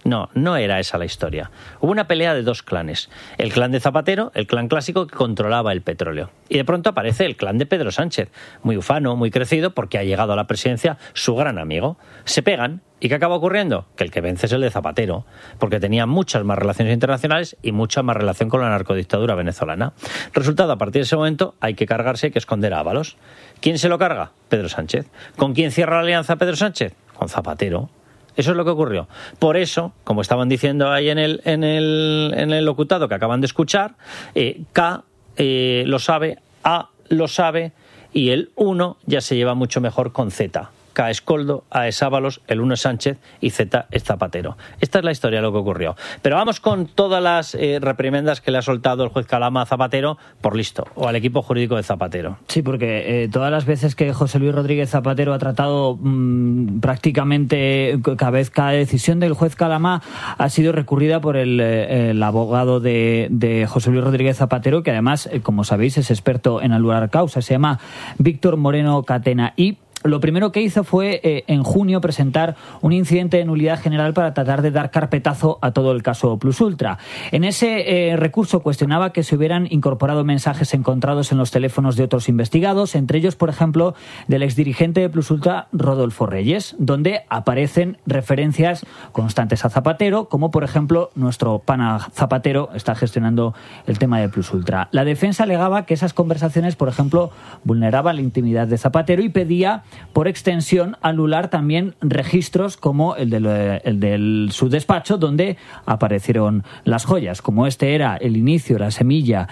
No, no era esa la historia. Hubo una pelea de dos clanes. El clan de Zapatero, el clan clásico que controlaba el petróleo. Y de pronto aparece el clan de Pedro Sánchez, muy ufano, muy crecido, porque ha llegado a la presidencia su gran amigo. Se pegan. ¿Y qué acaba ocurriendo? Que el que vence es el de Zapatero, porque tenía muchas más relaciones internacionales y mucha más relación con la narcodictadura venezolana. Resultado, a partir de ese momento hay que cargarse, hay que esconder a Ábalos. ¿Quién se lo carga? Pedro Sánchez. ¿Con quién cierra la alianza Pedro Sánchez? Con Zapatero. Eso es lo que ocurrió. Por eso, como estaban diciendo ahí en el, en el, en el locutado que acaban de escuchar, eh, K eh, lo sabe, A lo sabe y el uno ya se lleva mucho mejor con Z. K es Koldo, A es Ábalos, el uno es Sánchez y Z es Zapatero. Esta es la historia de lo que ocurrió. Pero vamos con todas las eh, reprimendas que le ha soltado el juez Calama a Zapatero por listo, o al equipo jurídico de Zapatero. Sí, porque eh, todas las veces que José Luis Rodríguez Zapatero ha tratado mmm, prácticamente cada vez cada decisión del juez Calama ha sido recurrida por el, eh, el abogado de, de José Luis Rodríguez Zapatero, que además, eh, como sabéis, es experto en anular causas. Se llama Víctor Moreno Catena y lo primero que hizo fue, eh, en junio, presentar un incidente de nulidad general para tratar de dar carpetazo a todo el caso Plus Ultra. En ese eh, recurso cuestionaba que se hubieran incorporado mensajes encontrados en los teléfonos de otros investigados, entre ellos, por ejemplo, del exdirigente de Plus Ultra, Rodolfo Reyes, donde aparecen referencias constantes a Zapatero, como, por ejemplo, nuestro pana Zapatero está gestionando el tema de Plus Ultra. La defensa alegaba que esas conversaciones, por ejemplo, vulneraban la intimidad de Zapatero y pedía, por extensión, anular también registros como el de, el de su despacho, donde aparecieron las joyas. Como este era el inicio, la semilla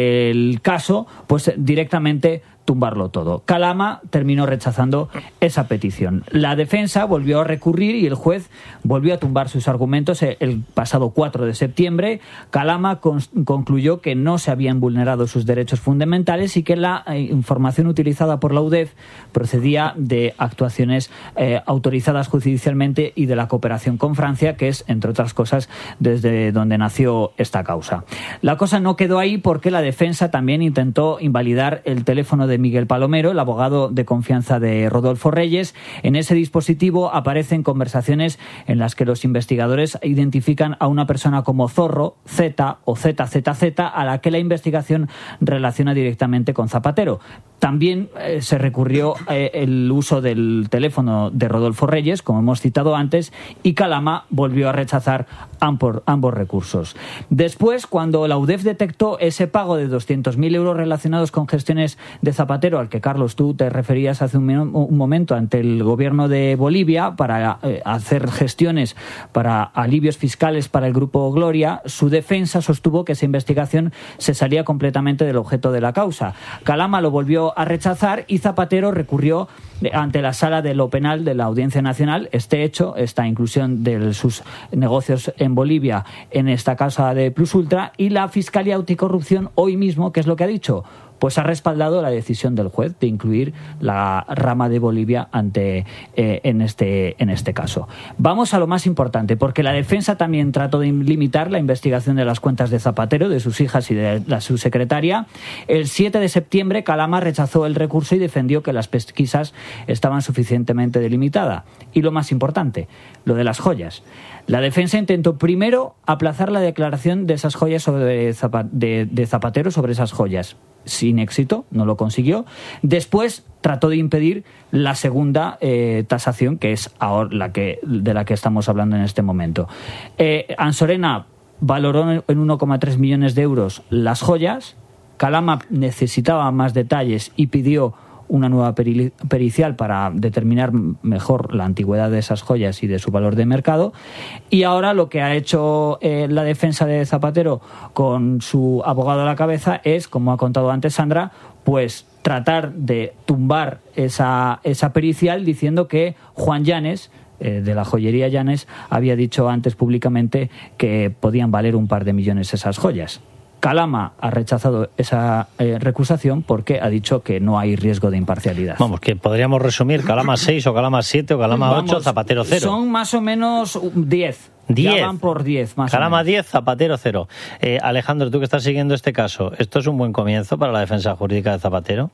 del caso, pues directamente tumbarlo todo. Calama terminó rechazando esa petición. La defensa volvió a recurrir y el juez volvió a tumbar sus argumentos el pasado cuatro de septiembre. Calama con, concluyó que no se habían vulnerado sus derechos fundamentales y que la eh, información utilizada por la U D E F procedía de actuaciones eh, autorizadas judicialmente y de la cooperación con Francia, que es, entre otras cosas, desde donde nació esta causa. La cosa no quedó ahí porque la defensa también intentó invalidar el teléfono de Miguel Palomero, el abogado de confianza de Rodolfo Reyes. En ese dispositivo aparecen conversaciones en las que los investigadores identifican a una persona como Zorro, Z o Z Z Z, a la que la investigación relaciona directamente con Zapatero. También eh, se recurrió eh, el uso del teléfono de Rodolfo Reyes, como hemos citado antes, y Calama volvió a rechazar ambos, ambos recursos. Después, cuando la U D E F detectó ese pago de doscientos mil euros relacionados con gestiones de Zapatero, al que, Carlos, tú te referías hace un, un momento ante el gobierno de Bolivia para eh, hacer gestiones para alivios fiscales para el Grupo Gloria, su defensa sostuvo que esa investigación se salía completamente del objeto de la causa. Calama lo volvió a rechazar y Zapatero recurrió ante la Sala de lo Penal de la Audiencia Nacional este hecho, esta inclusión de sus negocios en Bolivia en esta causa de Plus Ultra, y la Fiscalía Anticorrupción hoy mismo, ¿qué es lo que ha dicho? Pues ha respaldado la decisión del juez de incluir la rama de Bolivia ante eh, en este en este caso. Vamos a lo más importante, porque la defensa también trató de limitar la investigación de las cuentas de Zapatero, de sus hijas y de la subsecretaria. El siete de septiembre, Calama rechazó el recurso y defendió que las pesquisas estaban suficientemente delimitadas. Y lo más importante, lo de las joyas. La defensa intentó primero aplazar la declaración de esas joyas sobre Zapa- de, de Zapatero sobre esas joyas. Sin éxito, no lo consiguió. Después trató de impedir la segunda eh, tasación, que es ahora la que, de la que estamos hablando en este momento. Eh, Ansorena valoró en uno coma tres millones de euros las joyas. Calama necesitaba más detalles y pidió una nueva peri- pericial para determinar mejor la antigüedad de esas joyas y de su valor de mercado. Y ahora lo que ha hecho eh, la defensa de Zapatero con su abogado a la cabeza es, como ha contado antes Sandra, pues tratar de tumbar esa, esa pericial diciendo que Juan Llanes, eh, de la joyería Llanes, había dicho antes públicamente que podían valer un par de millones esas joyas. Calama ha rechazado esa eh, recusación porque ha dicho que no hay riesgo de imparcialidad. Vamos, que podríamos resumir Calama seis o Calama siete o Calama Vamos, ocho, Zapatero cero. Son más o menos diez. diez. Ya van por diez, más Calama o menos. diez, Zapatero cero. Eh, Alejandro, tú que estás siguiendo este caso, ¿esto es un buen comienzo para la defensa jurídica de Zapatero?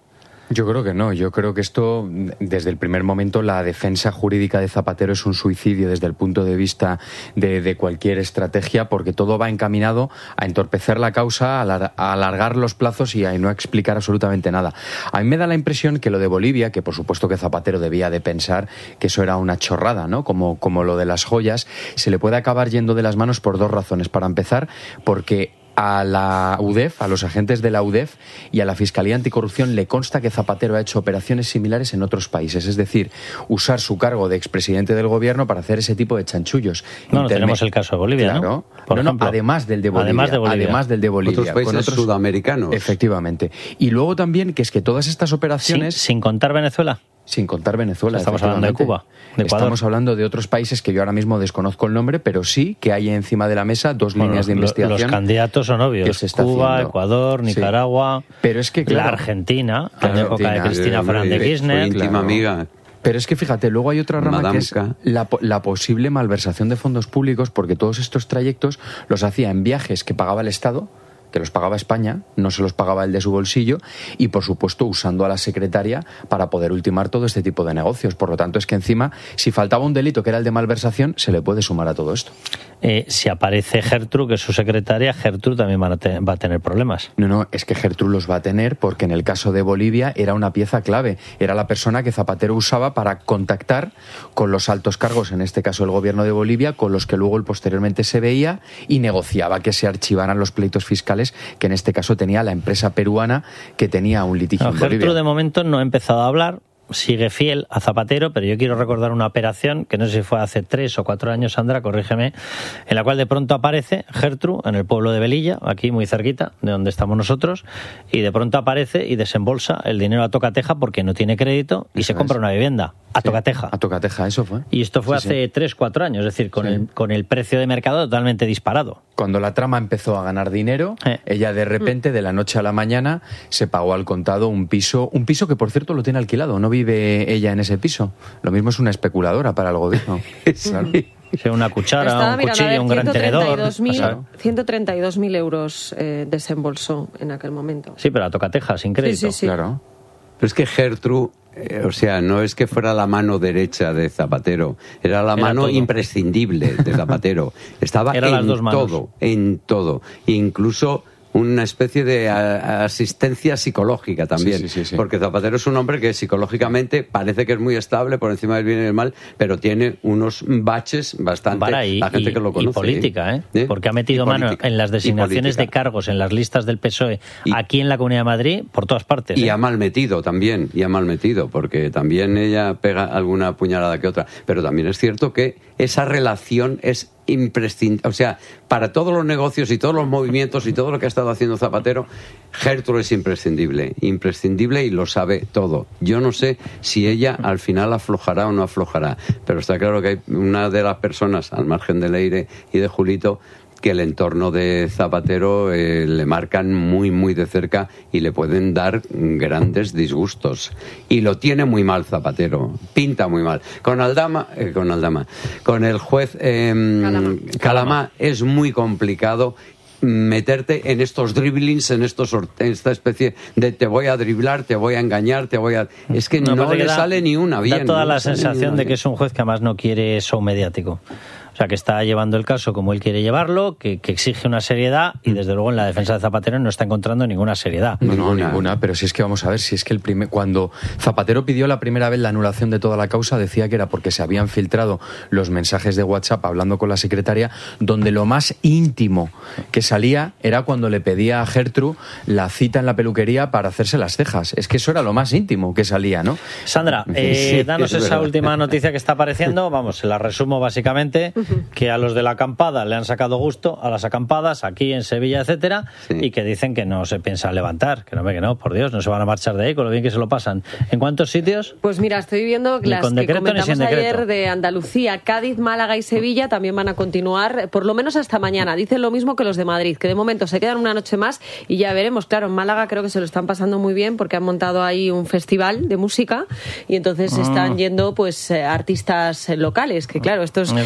Yo creo que no. Yo creo que esto, desde el primer momento, la defensa jurídica de Zapatero es un suicidio desde el punto de vista de, de cualquier estrategia, porque todo va encaminado a entorpecer la causa, a alargar los plazos y a no explicar absolutamente nada. A mí me da la impresión que lo de Bolivia, que por supuesto que Zapatero debía de pensar que eso era una chorrada, ¿no? Como, como lo de las joyas, se le puede acabar yendo de las manos por dos razones. Para empezar, porque a la U D E F, a los agentes de la U D E F y a la Fiscalía Anticorrupción le consta que Zapatero ha hecho operaciones similares en otros países, es decir, usar su cargo de expresidente del gobierno para hacer ese tipo de chanchullos. No, no tenemos el caso de Bolivia, claro, ¿no? Por no, ejemplo, no, además del de Bolivia, además de Bolivia, además del de Bolivia, otros países con otros sudamericanos. Efectivamente. Y luego también que es que todas estas operaciones, sin, sin contar Venezuela. Sin contar Venezuela. Estamos hablando de Cuba, de Ecuador. Estamos hablando de otros países que yo ahora mismo desconozco el nombre, pero sí que hay encima de la mesa dos bueno, líneas de investigación. Los candidatos son obvios. Cuba, haciendo. Ecuador, Nicaragua, sí. Pero es que, claro, la Argentina, claro, en época de Cristina eh, Fernández de Kirchner. Íntima claro. amiga. Pero es que fíjate, luego hay otra rama Madame que es la, la posible malversación de fondos públicos, porque todos estos trayectos los hacía en viajes que pagaba el Estado, que los pagaba España, no se los pagaba el de su bolsillo, y por supuesto usando a la secretaria para poder ultimar todo este tipo de negocios. Por lo tanto, es que encima, si faltaba un delito que era el de malversación, se le puede sumar a todo esto. Eh, si aparece Gertrude, que es su secretaria, Gertrude también va a, te- va a tener problemas. No, no, es que Gertrude los va a tener porque en el caso de Bolivia era una pieza clave. Era la persona que Zapatero usaba para contactar con los altos cargos, en este caso el gobierno de Bolivia, con los que luego él posteriormente se veía y negociaba que se archivaran los pleitos fiscales que en este caso tenía la empresa peruana que tenía un litigio no, en Bolivia. Gertrude de momento no ha empezado a hablar, sigue fiel a Zapatero, pero yo quiero recordar una operación que no sé si fue hace tres o cuatro años, Sandra, corrígeme, en la cual de pronto aparece Gertrude en el pueblo de Velilla, aquí muy cerquita de donde estamos nosotros, y de pronto aparece y desembolsa el dinero a tocateja porque no tiene crédito y Eso se compra es. una vivienda a Sí, tocateja. A tocateja, eso fue. Y esto fue Sí, hace sí. tres, cuatro años, es decir, con, Sí. el, con el precio de mercado totalmente disparado. Cuando la trama empezó a ganar dinero, Eh. ella de repente, de la noche a la mañana, se pagó al contado un piso, un piso que por cierto lo tiene alquilado, no vive ella en ese piso. Lo mismo es una especuladora para el gobierno. Sí. Sí, una cuchara, Estaba un mirando, a cuchillo, ver, un gran tenedor. ciento treinta y dos mil euros eh, desembolsó en aquel momento. Sí, pero a tocateja, sin crédito. Sí, sí, sí. Claro. Pero es que Gertrude, eh, o sea, no es que fuera la mano derecha de Zapatero, era la Era mano todo. imprescindible de Zapatero. Estaba Era en las dos manos. todo, en todo. Incluso una especie de a, asistencia psicológica también, Sí, sí, sí, sí. porque Zapatero es un hombre que psicológicamente parece que es muy estable por encima del bien y del mal, pero tiene unos baches bastante, Para, y, la gente y- que lo conoce. y política, ¿eh? ¿Eh? Porque ha metido Y mano política, en las y designaciones de política. cargos, en las listas del P S O E, Y- aquí en la Comunidad de Madrid, por todas partes. Y ¿eh? ha mal metido también, y ha mal metido, porque también ella pega alguna puñalada que otra. Pero también es cierto que esa relación es imprescindible. O sea, para todos los negocios y todos los movimientos y todo lo que ha estado haciendo Zapatero, Gertrude es imprescindible. Imprescindible y lo sabe todo. Yo no sé si ella al final aflojará o no aflojará, pero está claro que hay una de las personas, al margen de Leire y de Julito, que el entorno de Zapatero eh, le marcan muy, muy de cerca y le pueden dar grandes disgustos. Y lo tiene muy mal Zapatero, pinta muy mal. Con Aldama, eh, con Aldama, con el juez eh, Calama. Calama es muy complicado meterte en estos dribblings, en estos sort- en esta especie de te voy a driblar, te voy a engañar, te voy a... Es que no, parece le que da- sale ni una bien. Da toda no la le sale ni sensación una de que bien. es un juez que además no quiere show mediático. O sea, que está llevando el caso como él quiere llevarlo, que, que exige una seriedad y desde luego en la defensa de Zapatero no está encontrando ninguna seriedad. No, no, ninguna, pero si es que vamos a ver, si es que el primer, cuando Zapatero pidió la primera vez la anulación de toda la causa, decía que era porque se habían filtrado los mensajes de WhatsApp hablando con la secretaria, donde lo más íntimo que salía era cuando le pedía a Gertrude la cita en la peluquería para hacerse las cejas. Es que eso era lo más íntimo que salía, ¿no? Sandra, eh, Sí, danos es esa verdad. última noticia que está apareciendo. Vamos, se la resumo básicamente, que a los de la acampada le han sacado gusto a las acampadas aquí en Sevilla, etcétera, Sí. y que dicen que no se piensa levantar, que no, que no, por Dios, no se van a marchar de ahí con lo bien que se lo pasan. ¿En cuántos sitios? Pues mira, estoy viendo Ni las con que decreto ni comentamos sin decreto. ayer de Andalucía, Cádiz, Málaga y Sevilla también van a continuar, por lo menos hasta mañana. Dicen lo mismo que los de Madrid, que de momento se quedan una noche más y ya veremos. Claro, en Málaga creo que se lo están pasando muy bien porque han montado ahí un festival de música y entonces Ah. están yendo pues eh, artistas eh, locales, que claro, estos, El estos camping son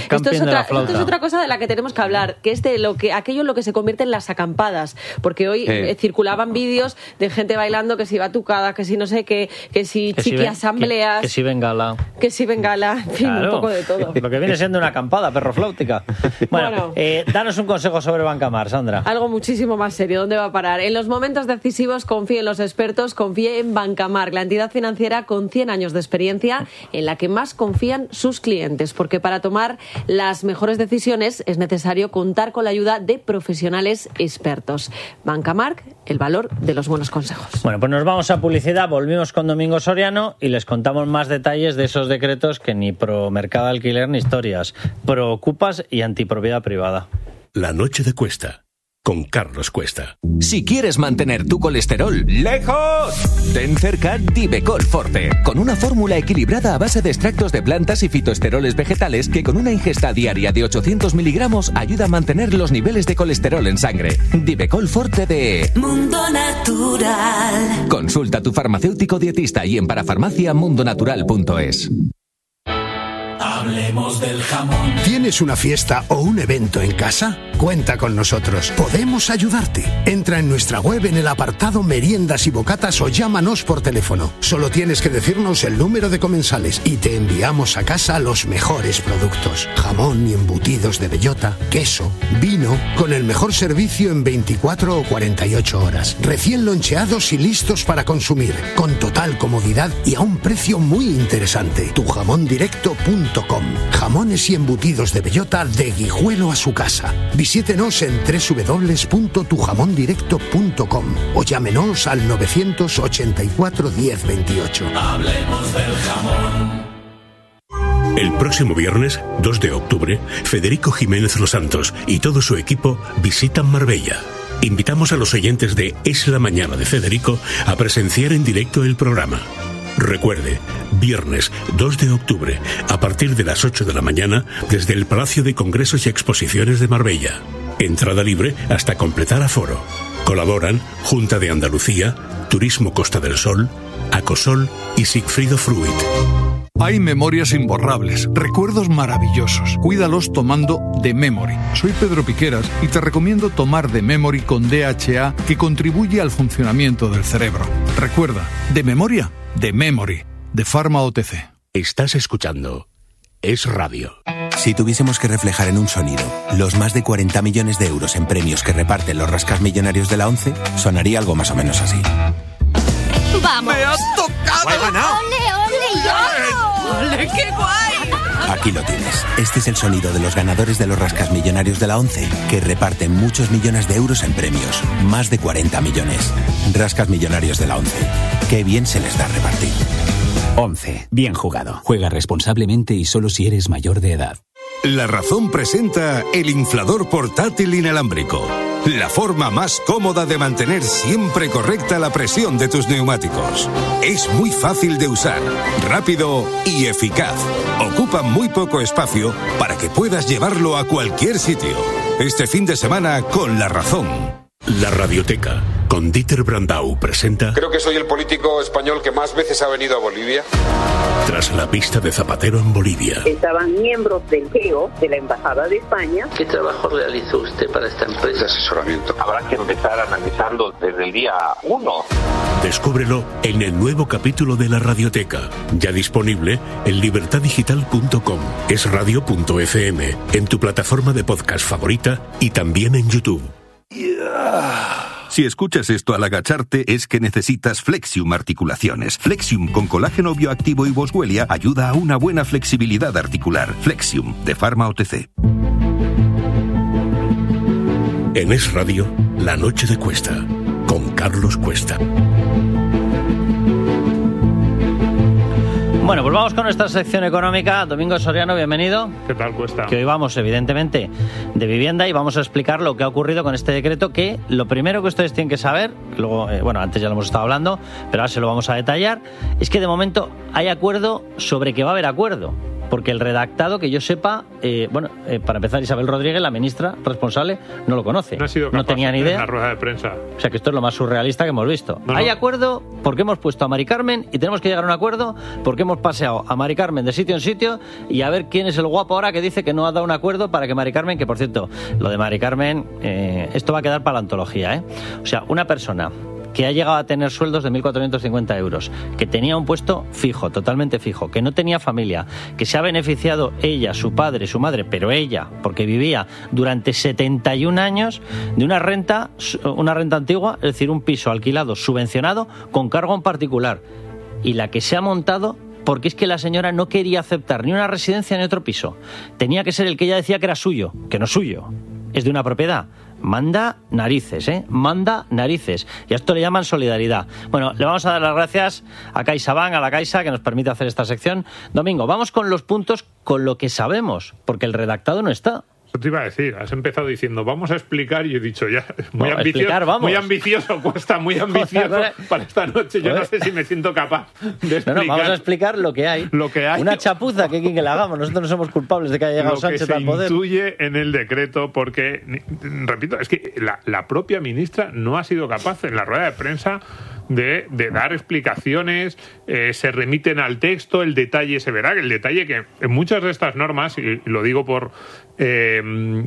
de otra, la flauta. esto es otra cosa de la que tenemos que hablar, que es de lo que, aquello en lo que se convierte en las acampadas. Porque hoy Eh. eh, circulaban vídeos de gente bailando que si batucada, que si no sé qué, que si Que si chiqui ven- asambleas, Que, que si bengala. que si bengala, en fin, Claro. un poco de todo. Lo que viene siendo una acampada perrofláutica. Bueno, Bueno. eh, danos un consejo sobre Bancamar, Sandra. Algo muchísimo más serio. ¿Dónde va a parar? En los momentos decisivos confíe en los expertos, confíe en Bancamar, la entidad financiera con cien años de experiencia en la que más confían sus clientes, porque para tomar las mejores decisiones es necesario contar con la ayuda de profesionales expertos. Bancamar, el valor de los buenos consejos. Bueno, pues nos vamos a publicidad, volvimos con Domingo Soriano y les contamos más detalles de esos decretos que ni pro mercado de alquiler ni historias, pro ocupas y antipropiedad privada. La noche de Cuesta, con Carlos Cuesta. Si quieres mantener tu colesterol lejos, ten cerca Divecol Forte, con una fórmula equilibrada a base de extractos de plantas y fitoesteroles vegetales que con una ingesta diaria de ochocientos miligramos ayuda a mantener los niveles de colesterol en sangre. Divecol Forte de Mundo Natural. Consulta a tu farmacéutico dietista y en parafarmacia mundonatural punto es. Hablemos del jamón. ¿Tienes una fiesta o un evento en casa? Cuenta con nosotros. Podemos ayudarte. Entra en nuestra web en el apartado meriendas y bocatas o llámanos por teléfono. Solo tienes que decirnos el número de comensales y te enviamos a casa los mejores productos. Jamón y embutidos de bellota, queso, vino, con el mejor servicio en veinticuatro o cuarenta y ocho horas. Recién loncheados y listos para consumir, con total comodidad y a un precio muy interesante. tu jamón directo punto com. Jamones y embutidos de bellota de Guijuelo a su casa. Visítenos en doble u doble u doble u punto tu jamón directo punto com o llámenos al novecientos ochenta y cuatro diez veintiocho. Hablemos del jamón. El próximo viernes, dos de octubre, Federico Jiménez Los Santos y todo su equipo visitan Marbella. Invitamos a los oyentes de Es la Mañana de Federico a presenciar en directo el programa. Recuerde, viernes dos de octubre, a partir de las ocho de la mañana, desde el Palacio de Congresos y Exposiciones de Marbella. Entrada libre hasta completar aforo. Colaboran Junta de Andalucía, Turismo Costa del Sol, Acosol y Sigfrido Fruit. Hay memorias imborrables, recuerdos maravillosos. Cuídalos tomando The Memory. Soy Pedro Piqueras y te recomiendo tomar The Memory con D H A, que contribuye al funcionamiento del cerebro. Recuerda, de memoria, The Memory, de Pharma O T C. Estás escuchando Es Radio. Si tuviésemos que reflejar en un sonido los más de cuarenta millones de euros en premios que reparten los rascas millonarios de la ONCE, sonaría algo más o menos así. ¡Vamos! ¡Me has tocado! ¡He ganado! ¡Ole, ole, yo! ¡Ole, qué guay! Aquí lo tienes. Este es el sonido de los ganadores de los rascas millonarios de la ONCE, que reparten muchos millones de euros en premios. Más de cuarenta millones. Rascas millonarios de la ONCE. Qué bien se les da repartir. ONCE. Bien jugado. Juega responsablemente y solo si eres mayor de edad. La Razón presenta el inflador portátil inalámbrico. La forma más cómoda de mantener siempre correcta la presión de tus neumáticos. Es muy fácil de usar, rápido y eficaz. Ocupa muy poco espacio para que puedas llevarlo a cualquier sitio. Este fin de semana con La Razón. La Radioteca, con Dieter Brandau, presenta Creo que soy el político español que más veces ha venido a Bolivia. Tras la pista de Zapatero en Bolivia. Estaban miembros del G E O, de la Embajada de España. ¿Qué trabajo realizó usted para esta empresa? De asesoramiento. Habrá que empezar analizando desde el día uno. Descúbrelo en el nuevo capítulo de La Radioteca, ya disponible en libertad digital punto com, es radio punto f m, en tu plataforma de podcast favorita y también en YouTube. Si escuchas esto al agacharte es que necesitas Flexium Articulaciones. Flexium con colágeno bioactivo y boswellia ayuda a una buena flexibilidad articular. Flexium, de Pharma O T C. En Es Radio, La Noche de Cuesta, con Carlos Cuesta. Bueno, pues vamos con nuestra sección económica. Domingo Soriano, bienvenido. ¿Qué tal, Cuesta? Que hoy vamos, evidentemente, de vivienda y vamos a explicar lo que ha ocurrido con este decreto, que lo primero que ustedes tienen que saber, luego, eh, bueno, antes ya lo hemos estado hablando, pero ahora se lo vamos a detallar, es que de momento hay acuerdo sobre que va a haber acuerdo. porque el redactado, que yo sepa, eh, bueno, eh, para empezar, Isabel Rodríguez, la ministra responsable, no lo conoce. No ha sido capaz no tenía ni idea. en la rueda de prensa. O sea que esto es lo más surrealista que hemos visto. No, Hay no. acuerdo porque hemos puesto a Mari Carmen y tenemos que llegar a un acuerdo porque hemos paseado a Mari Carmen de sitio en sitio y a ver quién es el guapo ahora que dice que no ha dado un acuerdo para que Mari Carmen, que por cierto, lo de Mari Carmen, eh, esto va a quedar para la antología, ¿eh? O sea, una persona que ha llegado a tener sueldos de mil cuatrocientos cincuenta euros, que tenía un puesto fijo, totalmente fijo, que no tenía familia, que se ha beneficiado ella, su padre, su madre, pero ella, porque vivía durante setenta y un años de una renta, una renta antigua, es decir, un piso alquilado, subvencionado, con cargo en particular, y la que se ha montado porque es que la señora no quería aceptar ni una residencia ni otro piso. Tenía que ser el que ella decía que era suyo, que no es suyo, es de una propiedad. Manda narices, ¿eh? Manda narices. Y a esto le llaman solidaridad. Bueno, le vamos a dar las gracias a CaixaBank, a la Caixa, que nos permite hacer esta sección. Domingo, vamos con los puntos con lo que sabemos, porque el redactado no está. Eso te iba a decir, has empezado diciendo vamos a explicar y he dicho ya, muy, no, ambicioso, explicar, vamos. muy ambicioso, cuesta muy ambicioso para esta noche, yo no sé si me siento capaz de explicar. No, no, vamos a explicar lo que hay. Lo que hay. Una chapuza que, que le hagamos, nosotros no somos culpables de que haya llegado lo Sánchez que al poder. Se intuye en el decreto porque, repito, es que la, la propia ministra no ha sido capaz en la rueda de prensa De, de dar explicaciones, eh, se remiten al texto, el detalle se verá, el detalle que en muchas de estas normas, y lo digo por eh,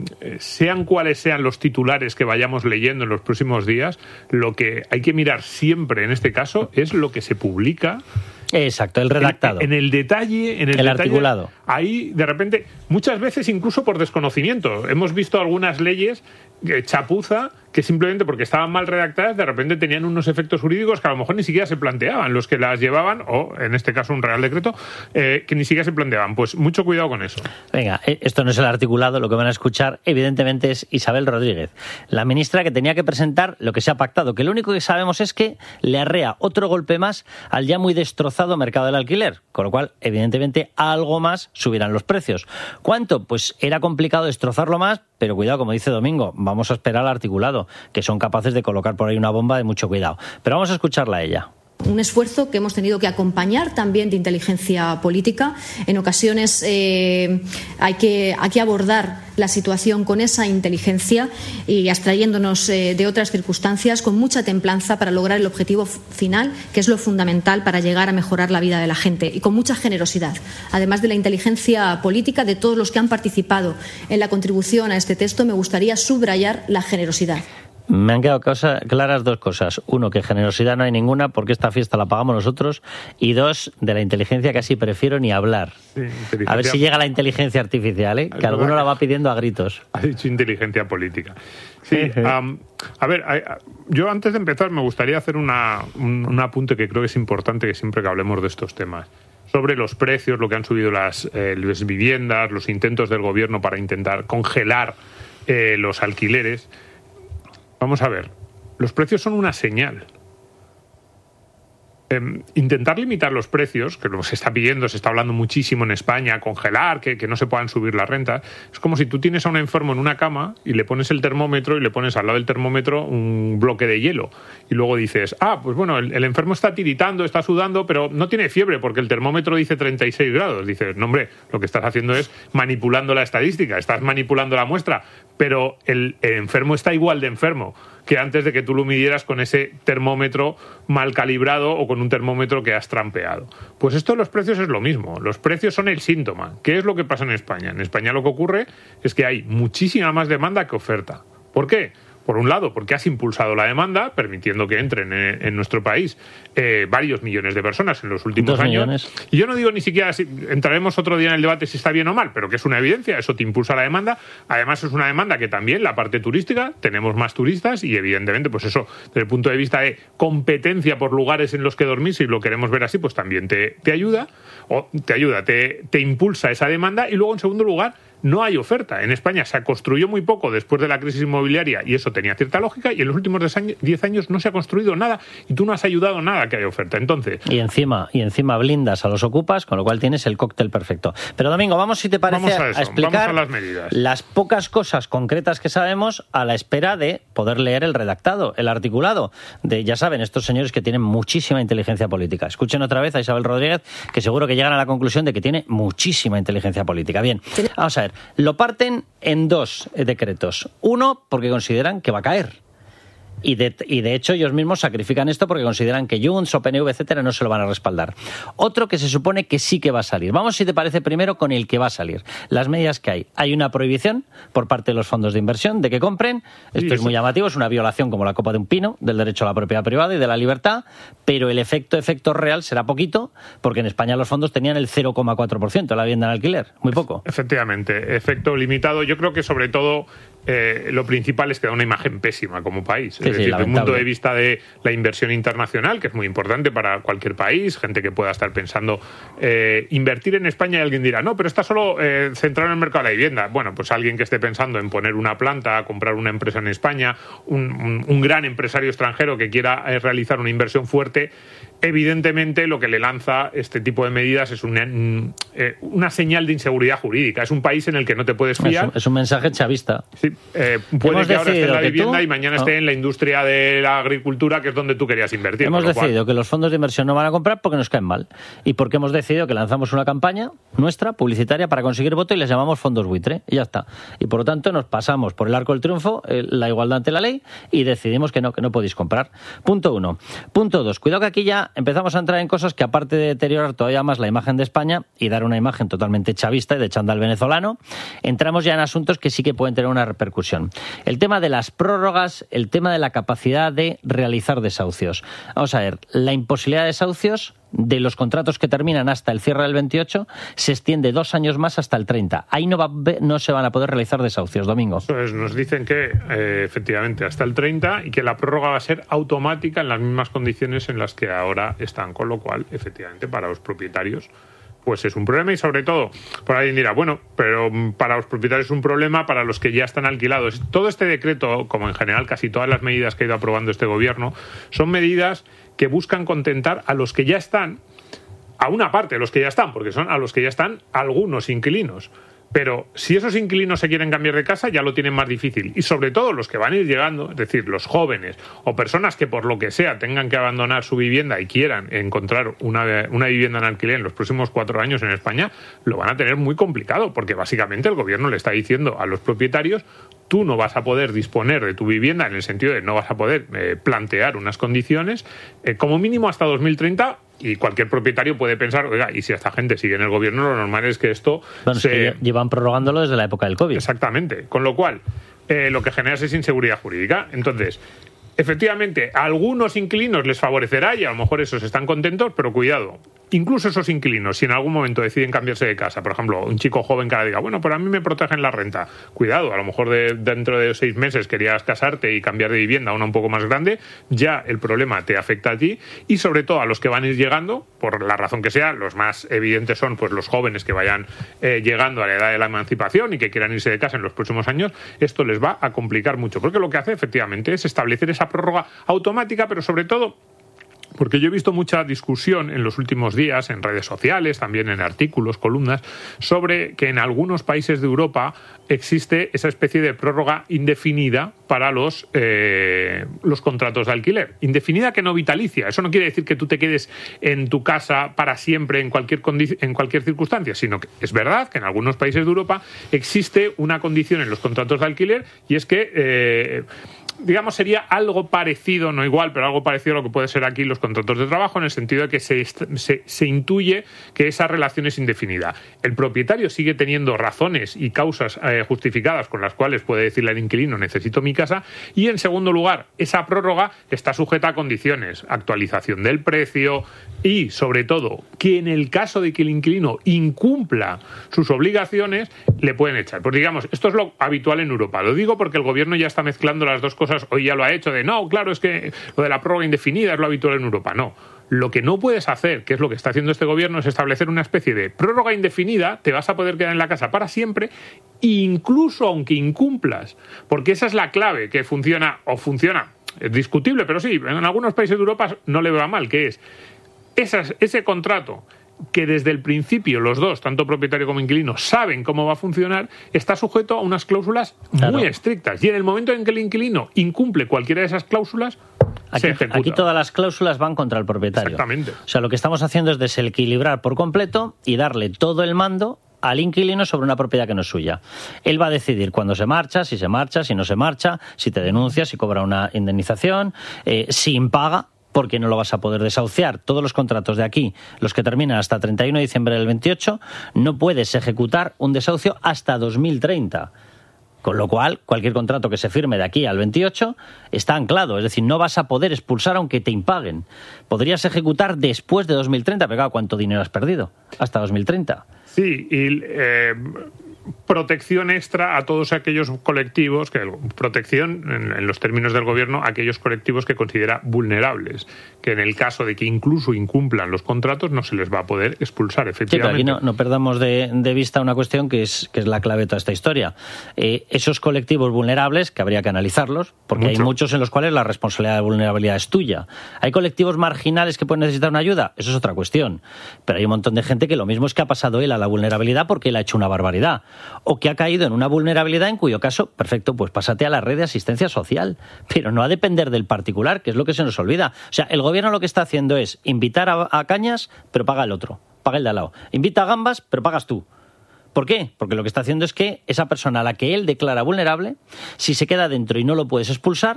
sean cuales sean los titulares que vayamos leyendo en los próximos días, lo que hay que mirar siempre en este caso es lo que se publica. Exacto, el redactado. En, en el detalle, en el, el detalle, articulado. Ahí, de repente, muchas veces incluso por desconocimiento. Hemos visto algunas leyes eh, chapuza que simplemente porque estaban mal redactadas, de repente tenían unos efectos jurídicos que a lo mejor ni siquiera se planteaban los que las llevaban, o en este caso un Real Decreto, eh, que ni siquiera se planteaban. Pues mucho cuidado con eso. Venga, esto no es el articulado, lo que van a escuchar evidentemente es Isabel Rodríguez, la ministra que tenía que presentar lo que se ha pactado, que lo único que sabemos es que le arrea otro golpe más al ya muy destrozado mercado del alquiler, con lo cual evidentemente algo más subirán los precios. ¿Cuánto? Pues era complicado destrozarlo más, pero cuidado, como dice Domingo, vamos a esperar al articulado, que son capaces de colocar por ahí una bomba de mucho cuidado. Pero vamos a escucharla a ella. Un esfuerzo que hemos tenido que acompañar también de inteligencia política. En ocasiones eh, hay, que, hay que abordar la situación con esa inteligencia y abstrayéndonos eh, de otras circunstancias con mucha templanza para lograr el objetivo final, que es lo fundamental para llegar a mejorar la vida de la gente, y con mucha generosidad. Además de la inteligencia política de todos los que han participado en la contribución a este texto, me gustaría subrayar la generosidad. Me han quedado cosa, claras dos cosas. Uno, que generosidad no hay ninguna porque esta fiesta la pagamos nosotros. Y dos, de la inteligencia casi prefiero ni hablar. Sí, a ver si llega la inteligencia artificial, ¿eh? Que alguno la va pidiendo a gritos. Ha dicho inteligencia política. Sí, um, a ver, yo antes de empezar me gustaría hacer una, un, un apunte que creo que es importante que siempre que hablemos de estos temas. Sobre los precios, lo que han subido las, eh, las viviendas, los intentos del gobierno para intentar congelar eh, los alquileres. Vamos a ver, los precios son una señal. Eh, intentar limitar los precios, que lo se está pidiendo, se está hablando muchísimo en España, congelar, que, que no se puedan subir las rentas, es como si tú tienes a un enfermo en una cama y le pones el termómetro y le pones al lado del termómetro un bloque de hielo. Y luego dices, ah, pues bueno, el, el enfermo está tiritando, está sudando, pero no tiene fiebre porque el termómetro dice treinta y seis grados. Dices, no hombre, lo que estás haciendo es manipulando la estadística, estás manipulando la muestra, pero el, el enfermo está igual de enfermo que antes de que tú lo midieras con ese termómetro mal calibrado o con un termómetro que has trampeado. Pues esto de los precios es lo mismo. Los precios son el síntoma. ¿Qué es lo que pasa en España? En España lo que ocurre es que hay muchísima más demanda que oferta. ¿Por qué? Por un lado, porque has impulsado la demanda, permitiendo que entren en, en nuestro país eh, varios millones de personas en los últimos Dos años. Millones. Y yo no digo ni siquiera, si, entraremos otro día en el debate si está bien o mal, pero que es una evidencia, eso te impulsa la demanda. Además es una demanda que también, la parte turística, tenemos más turistas y evidentemente, pues eso, desde el punto de vista de competencia por lugares en los que dormir, si lo queremos ver así, pues también te, te ayuda, o te ayuda, te, te impulsa esa demanda. Y luego, en segundo lugar, no hay oferta. En España se construyó muy poco después de la crisis inmobiliaria y eso tenía cierta lógica, y en los últimos diez años no se ha construido nada y tú no has ayudado nada a que haya oferta. Entonces, y encima y encima blindas a los ocupas, con lo cual tienes el cóctel perfecto. Pero Domingo, vamos, si te parece, vamos a, eso, a explicar vamos a las medidas. Las pocas cosas concretas que sabemos a la espera de poder poder leer el redactado, el articulado de, ya saben, estos señores que tienen muchísima inteligencia política. Escuchen otra vez a Isabel Rodríguez, que seguro que llegan a la conclusión de que tiene muchísima inteligencia política. Bien, vamos a ver, lo parten en dos decretos. Uno, porque consideran que va a caer. Y de, y de hecho ellos mismos sacrifican esto porque consideran que Junts o P N V, etcétera, no se lo van a respaldar. Otro que se supone que sí que va a salir. Vamos, si te parece, primero con el que va a salir. Las medidas que hay. Hay una prohibición por parte de los fondos de inversión de que compren. Esto sí, es muy llamativo, es una violación como la copa de un pino del derecho a la propiedad privada y de la libertad, pero el efecto, efecto real será poquito, porque en España los fondos tenían el cero coma cuatro por ciento de la vivienda en alquiler. Muy poco. Efectivamente, efecto limitado. Yo creo que sobre todo Eh, lo principal es que da una imagen pésima como país. Sí, es sí, decir, desde el punto lamentable. de vista de la inversión internacional, que es muy importante para cualquier país, gente que pueda estar pensando eh, invertir en España, y alguien dirá, no, pero está solo eh, centrado en el mercado de la vivienda. Bueno, pues alguien que esté pensando en poner una planta, comprar una empresa en España, un, un, un gran empresario extranjero que quiera eh, realizar una inversión fuerte, evidentemente lo que le lanza este tipo de medidas es una, eh, una señal de inseguridad jurídica. Es un país en el que no te puedes fiar. Es un, es un mensaje chavista. Sí, eh, puede Hemos que ahora esté en la decidido que vivienda tú- y mañana no. esté en la industria de la agricultura, que es donde tú querías invertir. Hemos con lo cual- decidido que los fondos de inversión no van a comprar porque nos caen mal. Y porque hemos decidido que lanzamos una campaña nuestra, publicitaria, para conseguir voto y les llamamos fondos buitre. Y ya está. Y por lo tanto nos pasamos por el arco del triunfo, eh, la igualdad ante la ley, y decidimos que no, que no podéis comprar. Punto uno. Punto dos. Cuidado que aquí ya empezamos a entrar en cosas que, aparte de deteriorar todavía más la imagen de España y dar una imagen totalmente chavista y de chándal venezolano, entramos ya en asuntos que sí que pueden tener una repercusión. El tema de las prórrogas, el tema de la capacidad de realizar desahucios. Vamos a ver, la imposibilidad de desahucios de los contratos que terminan hasta el cierre del veintiocho se extiende dos años más hasta el treinta. Ahí no, va, no se van a poder realizar desahucios, Domingo. Pues nos dicen que eh, efectivamente hasta el treinta y que la prórroga va a ser automática en las mismas condiciones en las que ahora están, con lo cual, efectivamente, para los propietarios pues es un problema. Y sobre todo, por alguien dirá, bueno, pero para los propietarios es un problema, para los que ya están alquilados. Todo este decreto, como en general casi todas las medidas que ha ido aprobando este gobierno, son medidas que buscan contentar a los que ya están, a una parte de los que ya están, porque son a los que ya están algunos inquilinos. Pero si esos inquilinos se quieren cambiar de casa, ya lo tienen más difícil. Y sobre todo los que van a ir llegando, es decir, los jóvenes o personas que por lo que sea tengan que abandonar su vivienda y quieran encontrar una, una vivienda en alquiler en los próximos cuatro años en España, lo van a tener muy complicado, porque básicamente el gobierno le está diciendo a los propietarios: tú no vas a poder disponer de tu vivienda, en el sentido de no vas a poder eh, plantear unas condiciones, eh, como mínimo hasta dos mil treinta. Y cualquier propietario puede pensar, oiga, y si esta gente sigue en el gobierno, lo normal es que esto Bueno, se... es que llevan prorrogándolo desde la época del COVID. Exactamente. Con lo cual, eh, lo que genera es inseguridad jurídica. Entonces, efectivamente, a algunos inquilinos les favorecerá y a lo mejor esos están contentos, pero cuidado. Incluso esos inquilinos, si en algún momento deciden cambiarse de casa, por ejemplo, un chico joven que ahora diga, bueno, pero a mí me protegen la renta. Cuidado, a lo mejor de, dentro de seis meses querías casarte y cambiar de vivienda a una un poco más grande, ya el problema te afecta a ti y sobre todo a los que van a ir llegando, por la razón que sea. Los más evidentes son pues los jóvenes que vayan eh, llegando a la edad de la emancipación y que quieran irse de casa en los próximos años. Esto les va a complicar mucho, porque lo que hace efectivamente es establecer esa prórroga automática, pero sobre todo porque yo he visto mucha discusión en los últimos días, en redes sociales, también en artículos, columnas, sobre que en algunos países de Europa existe esa especie de prórroga indefinida para los, eh, los contratos de alquiler. Indefinida que no vitalicia. Eso no quiere decir que tú te quedes en tu casa para siempre en cualquier, condi- en cualquier circunstancia, sino que es verdad que en algunos países de Europa existe una condición en los contratos de alquiler, y es que... Eh, digamos, sería algo parecido, no igual, pero algo parecido a lo que puede ser aquí los contratos de trabajo, en el sentido de que se, se, se intuye que esa relación es indefinida. El propietario sigue teniendo razones y causas eh, justificadas con las cuales puede decirle al inquilino: necesito mi casa. Y en segundo lugar, esa prórroga está sujeta a condiciones: actualización del precio y, sobre todo, que en el caso de que el inquilino incumpla sus obligaciones, le pueden echar. Pues digamos, esto es lo habitual en Europa. Lo digo porque el gobierno ya está mezclando las dos cosas. Hoy ya lo ha hecho de, no, claro, es que lo de la prórroga indefinida es lo habitual en Europa. No. Lo que no puedes hacer, que es lo que está haciendo este gobierno, es establecer una especie de prórroga indefinida. Te vas a poder quedar en la casa para siempre, incluso aunque incumplas. Porque esa es la clave, que funciona, o funciona, es discutible, pero sí, en algunos países de Europa no le va mal, que es esas, ese contrato que desde el principio los dos, tanto propietario como inquilino, saben cómo va a funcionar, está sujeto a unas cláusulas Claro. muy estrictas. Y en el momento en que el inquilino incumple cualquiera de esas cláusulas, Aquí, se ejecuta. aquí todas las cláusulas van contra el propietario. Exactamente. O sea, lo que estamos haciendo es desequilibrar por completo y darle todo el mando al inquilino sobre una propiedad que no es suya. Él va a decidir cuándo se marcha, si se marcha, si no se marcha, si te denuncia, si cobra una indemnización, eh, si impaga, porque no lo vas a poder desahuciar. Todos los contratos de aquí, los que terminan hasta treinta y uno de diciembre del veintiocho, no puedes ejecutar un desahucio hasta dos mil treinta. Con lo cual, cualquier contrato que se firme de aquí al veintiocho está anclado. Es decir, no vas a poder expulsar aunque te impaguen. Podrías ejecutar después de dos mil treinta, pero claro, ¿cuánto dinero has perdido? Hasta dos mil treinta. Sí, y eh, protección extra a todos aquellos colectivos, que protección en, en los términos del gobierno, a aquellos colectivos que considera vulnerables, que en el caso de que incluso incumplan los contratos no se les va a poder expulsar, Sí, pero efectivamente. aquí no, no perdamos de, de vista una cuestión que es, que es la clave de toda esta historia. Eh, esos colectivos vulnerables, que habría que analizarlos, porque Mucho. hay muchos en los cuales la responsabilidad de vulnerabilidad es tuya. Hay colectivos marginales que pueden necesitar una ayuda, eso es otra cuestión. Pero hay un montón de gente que lo mismo es que ha pasado él a la vulnerabilidad porque él ha hecho una barbaridad. O que ha caído en una vulnerabilidad en cuyo caso, perfecto, pues pásate a la red de asistencia social. Pero no a depender del particular, que es lo que se nos olvida. O sea, el gobierno lo que está haciendo es invitar a, a cañas, pero paga el otro, paga el de al lado. Invita a gambas, pero pagas tú. ¿Por qué? Porque lo que está haciendo es que esa persona a la que él declara vulnerable, si se queda dentro y no lo puedes expulsar,